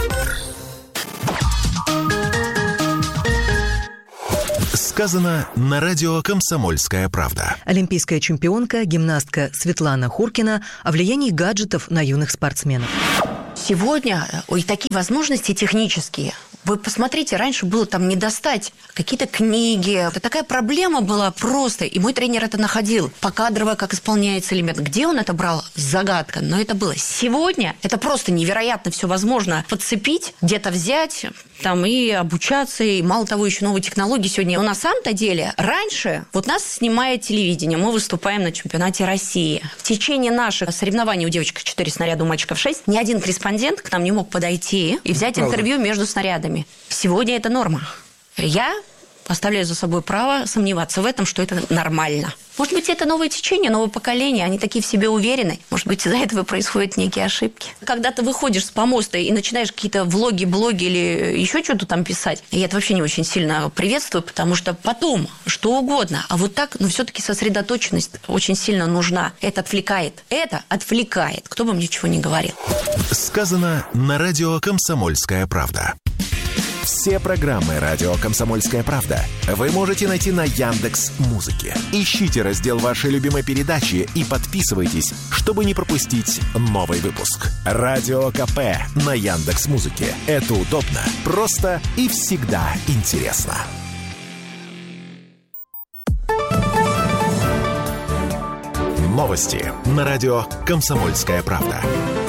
Сказано на радио «Комсомольская правда». Олимпийская чемпионка, гимнастка Светлана Хуркина о влиянии гаджетов на юных спортсменов. Сегодня ой, такие возможности технические. Вы посмотрите, раньше было там не достать какие-то книги. Это такая проблема была просто. И мой тренер это находил. Покадрово, как исполняется элемент. Где он это брал? Загадка. Но это было. Сегодня это просто невероятно все возможно подцепить, где-то взять там и обучаться. И мало того, еще новые технологии сегодня. Но на самом-то деле раньше вот нас снимает телевидение. Мы выступаем на чемпионате России. В течение наших соревнований у девочек четыре снаряда, у мальчиков шесть, ни один корреспондент к нам не мог подойти и взять Правда. интервью между снарядами. Сегодня это норма. Я оставляю за собой право сомневаться в этом, что это нормально. Может быть, это новое течение, новое поколение, они такие в себе уверены. Может быть, из-за этого происходят некие ошибки. Когда ты выходишь с помоста и начинаешь какие-то влоги, блоги или еще что-то там писать, я это вообще не очень сильно приветствую, потому что потом что угодно, а вот так, ну, все-таки сосредоточенность очень сильно нужна. Это отвлекает. Это отвлекает. Кто бы мне чего ни говорил. Сказано на радио «Комсомольская правда». Все программы радио «Комсомольская правда» вы можете найти на Яндекс.Музыке. Ищите раздел вашей любимой передачи и подписывайтесь, чтобы не пропустить новый выпуск. Радио КП на Яндекс.Музыке. Это удобно, просто и всегда интересно. Новости на радио «Комсомольская правда».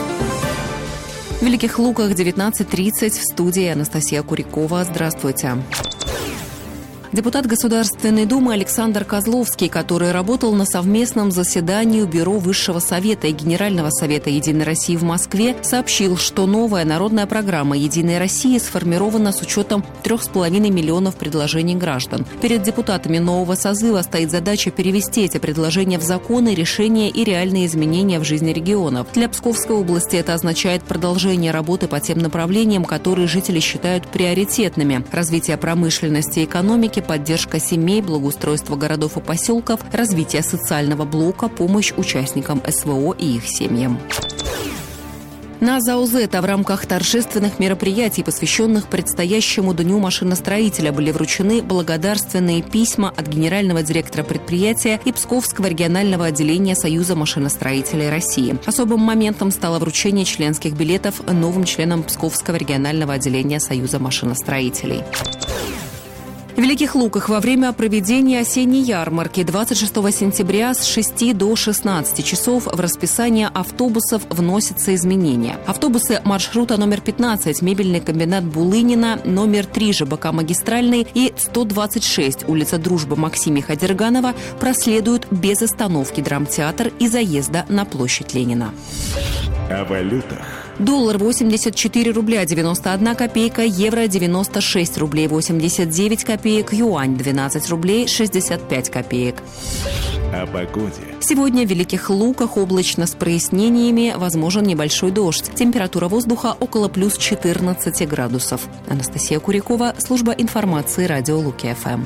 В Великих Луках девятнадцать тридцать, в студии Анастасия Курякова. Здравствуйте. Депутат Государственной Думы Александр Козловский, который работал на совместном заседании Бюро Высшего Совета и Генерального Совета «Единой России» в Москве, сообщил, что новая народная программа «Единой России» сформирована с учетом трех с половиной миллионов предложений граждан. Перед депутатами нового созыва стоит задача перевести эти предложения в законы, решения и реальные изменения в жизни регионов. Для Псковской области это означает продолжение работы по тем направлениям, которые жители считают приоритетными: развитие промышленности и экономики, поддержка семей, благоустройство городов и поселков, развитие социального блока, помощь участникам эс вэ о и их семьям. На ЗАОЗЭТ в рамках торжественных мероприятий, посвященных предстоящему Дню машиностроителя, были вручены благодарственные письма от генерального директора предприятия и Псковского регионального отделения Союза машиностроителей России. Особым моментом стало вручение членских билетов новым членам Псковского регионального отделения Союза машиностроителей. В Великих Луках во время проведения осенней ярмарки двадцать шестого сентября с шести до шестнадцати часов в расписание автобусов вносятся изменения. Автобусы маршрута номер пятнадцать, мебельный комбинат Булынина, номер три ЖБК Магистральный и сто двадцать шесть, улица Дружбы Максиме Ходерганова, проследуют без остановки драмтеатр и заезда на площадь Ленина. О валютах. Доллар восемьдесят четыре рубля девяносто одна копейка, евро девяносто шесть рублей восемьдесят девять копеек, юань двенадцать рублей шестьдесят пять копеек. О погоде. Сегодня в Великих Луках облачно с прояснениями, возможен небольшой дождь. Температура воздуха около плюс четырнадцати градусов. Анастасия Курякова, служба информации радио Луки-ФМ.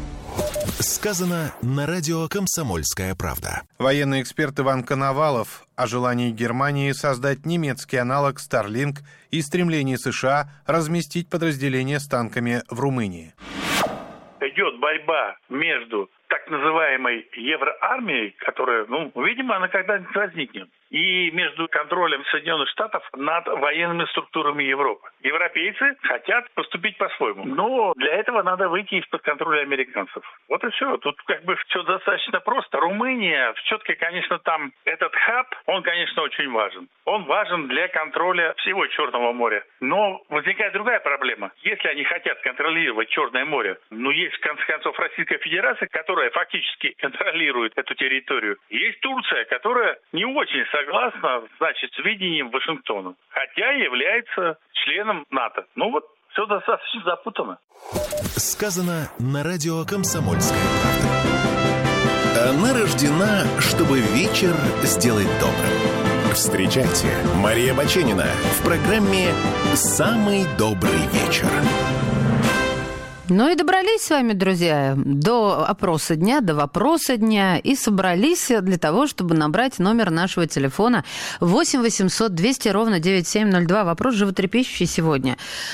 Сказано на радио «Комсомольская правда». Военный эксперт Иван Коновалов о желании Германии создать немецкий аналог Starlink и стремлении США разместить подразделения с танками в Румынии. Идет борьба между так называемой евроармией, которая, ну, видимо, она когда-нибудь возникнет, и между контролем Соединенных Штатов над военными структурами Европы. Европейцы хотят поступить по-своему, но для этого надо выйти из-под контроля американцев. Вот и все. Тут как бы все достаточно просто. Румыния, все-таки, конечно, там этот хаб, он, конечно, очень важен. Он важен для контроля всего Черного моря. Но возникает другая проблема. Если они хотят контролировать Черное море, ну, есть, в конце концов, Российская Федерация, которая фактически контролирует эту территорию. Есть Турция, которая не очень согласна, значит, с видением Вашингтона, хотя является членом НАТО. Ну вот, все достаточно запутано. Сказано на радио «Комсомольская правда». Она рождена, чтобы вечер сделать добрым. Встречайте, Мария Баченина в программе «Самый добрый вечер». Ну и добрались с вами, друзья, до опроса дня, до вопроса дня, и собрались для того, чтобы набрать номер нашего телефона восемь восемьсот двести ровно девяносто семь ноль два. Вопрос животрепещущий сегодня.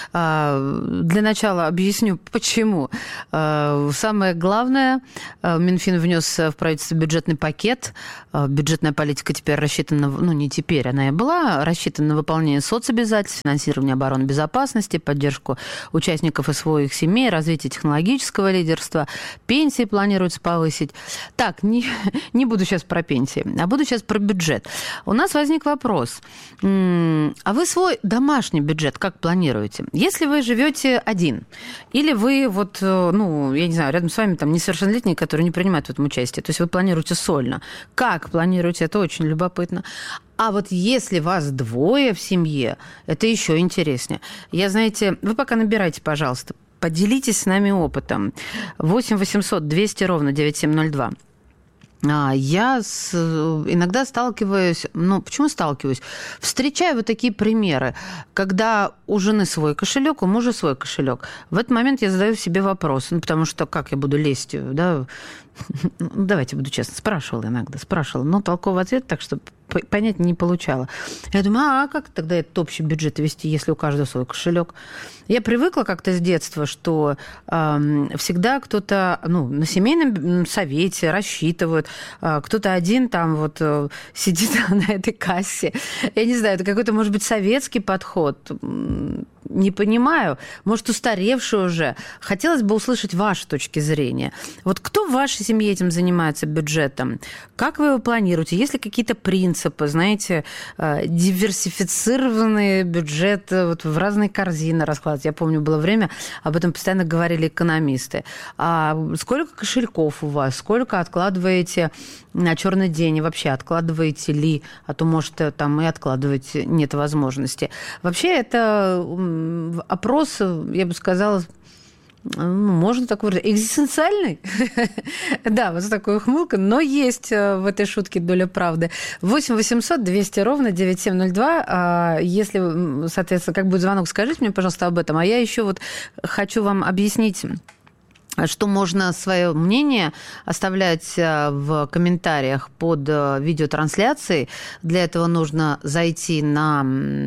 Для начала объясню, почему. Самое главное, Минфин внес в правительство бюджетный пакет. Бюджетная политика теперь рассчитана, ну не теперь, она и была, рассчитана на выполнение соцобязательств, финансирование обороны и безопасности, поддержку участников СВО и их семей, развитие технологического лидерства, пенсии планируется повысить. Так, не, не буду сейчас про пенсии, а буду сейчас про бюджет. У нас возник вопрос. А вы свой домашний бюджет как планируете? Если вы живете один, или вы вот, ну, я не знаю, рядом с вами там несовершеннолетние, которые не принимают в этом участие, то есть вы планируете сольно. Как планируете? Это очень любопытно. А вот если вас двое в семье, это еще интереснее. Я, знаете, вы пока набирайте, пожалуйста, поделитесь с нами опытом. восемь восемьсот двести ровно девяносто семь ноль два. Я с, иногда сталкиваюсь, ну, почему сталкиваюсь? Встречаю вот такие примеры, когда у жены свой кошелек, у мужа свой кошелек. В этот момент я задаю себе вопрос, ну, потому что как я буду лезть, да? Давайте буду честна, спрашивала иногда, спрашивала, но толковый ответ, так что понять не получала. Я думаю, а как тогда этот общий бюджет вести, если у каждого свой кошелек? Я привыкла как-то с детства, что э, всегда кто-то, ну, на семейном совете рассчитывают, э, кто-то один там вот э, сидит на этой кассе. Я не знаю, это какой-то, может быть, советский подход. Не понимаю. Может, устаревший уже. Хотелось бы услышать ваши точки зрения. Вот кто в вашей семье этим занимается, бюджетом? Как вы его планируете? Есть ли какие-то принципы, знаете, диверсифицированный бюджет вот в разные корзины раскладывать? Я помню, было время, об этом постоянно говорили экономисты. А сколько кошельков у вас? Сколько откладываете на черный день? И вообще, откладываете ли? А то, может, там и откладывать нет возможности. Вообще, это опрос, я бы сказала, ну, можно так выразить, экзистенциальный. Да, вот такой ухмылка, но есть в этой шутке доля правды. восемь восемьсот двести ровно девяносто семь ноль два. Если, соответственно, как будет звонок, скажите мне, пожалуйста, об этом. А я еще вот хочу вам объяснить, что можно свое мнение оставлять в комментариях под видеотрансляцией. Для этого нужно зайти на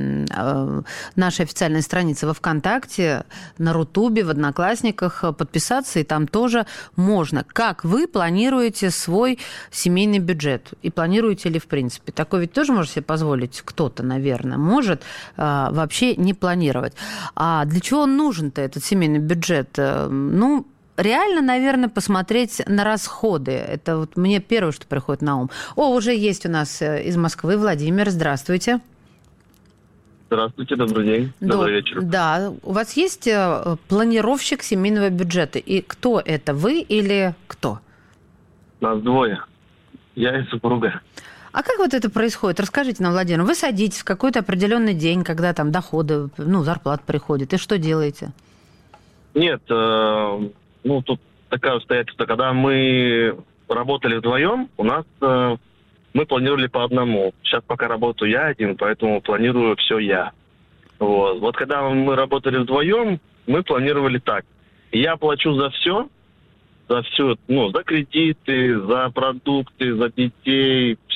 наши официальные страницы во ВКонтакте, на Рутубе, в Одноклассниках, подписаться, и там тоже можно. Как вы планируете свой семейный бюджет? И планируете ли в принципе? Такое ведь тоже может себе позволить кто-то, наверное, может вообще не планировать. А для чего он нужен-то, этот семейный бюджет? Ну, реально, наверное, посмотреть на расходы. Это вот мне первое, что приходит на ум. О, уже есть у нас из Москвы Владимир. Здравствуйте. Здравствуйте, добрый день. Добрый До... вечер. Да, у вас есть планировщик семейного бюджета. И кто это, вы или кто? Нас двое. Я и супруга. А как вот это происходит? Расскажите нам, Владимир. Вы садитесь в какой-то определенный день, когда там доходы, ну, зарплата приходит, и что делаете? Нет, э, ну, тут такое обстоятельство, когда мы работали вдвоем, у нас э, мы планировали по одному. Сейчас пока работаю я один, поэтому планирую все я. Вот. Вот когда мы работали вдвоем, мы планировали так. Я плачу за все, за все, ну, за кредиты, за продукты, за детей,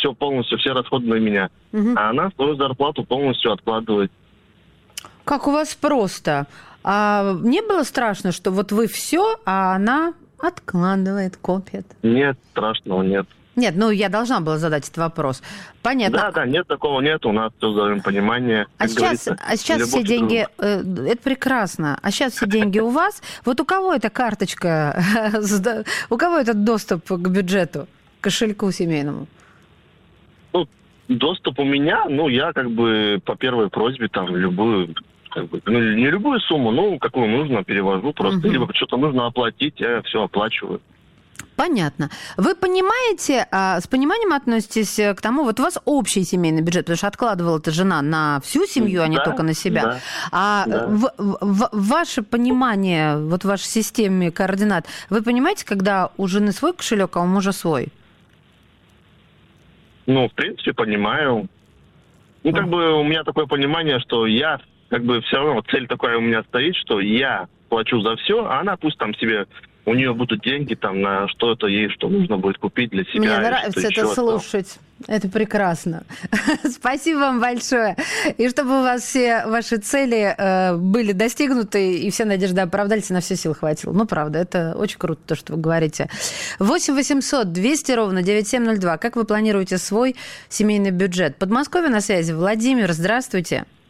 все полностью, все расходы на меня. Угу. А она свою зарплату полностью откладывает. Как у вас просто. А не было страшно, что вот вы все, а она откладывает, копит? Нет, страшного нет. Нет, ну я должна была задать этот вопрос. Понятно. Да, да, нет, такого нет, у нас все взаимопонимание. А сейчас, а сейчас все деньги, э, это прекрасно, а сейчас все деньги у вас. Вот у кого эта карточка, у кого этот доступ к бюджету, к кошельку семейному? Ну, доступ у меня, ну, я как бы по первой просьбе там любую, как бы, ну, не любую сумму, ну, какую нужно, перевожу просто. Угу. Либо что-то нужно оплатить, я все оплачиваю. Понятно. Вы понимаете, с пониманием относитесь к тому, вот у вас общий семейный бюджет, потому что откладывала эта жена на всю семью, а не да, только на себя. Да, а да. В, в, ваше понимание, вот в вашей системе координат, вы понимаете, когда у жены свой кошелек, а у мужа свой? Ну, в принципе, понимаю. Ну, как бы у меня такое понимание, что я, как бы все равно цель такая у меня стоит, что я плачу за все, а она пусть там себе... У нее будут деньги там на что-то ей, что нужно будет купить для себя. Мне нравится это слушать. Это прекрасно. Спасибо вам большое. И чтобы у вас все ваши цели э, были достигнуты, и все надежды оправдались, и на все сил хватило. Ну, правда, это очень круто, то, что вы говорите. восемь восемьсот двести ровно девяносто семь ноль два. Как вы планируете свой семейный бюджет? Подмосковье на связи. Владимир, здравствуйте.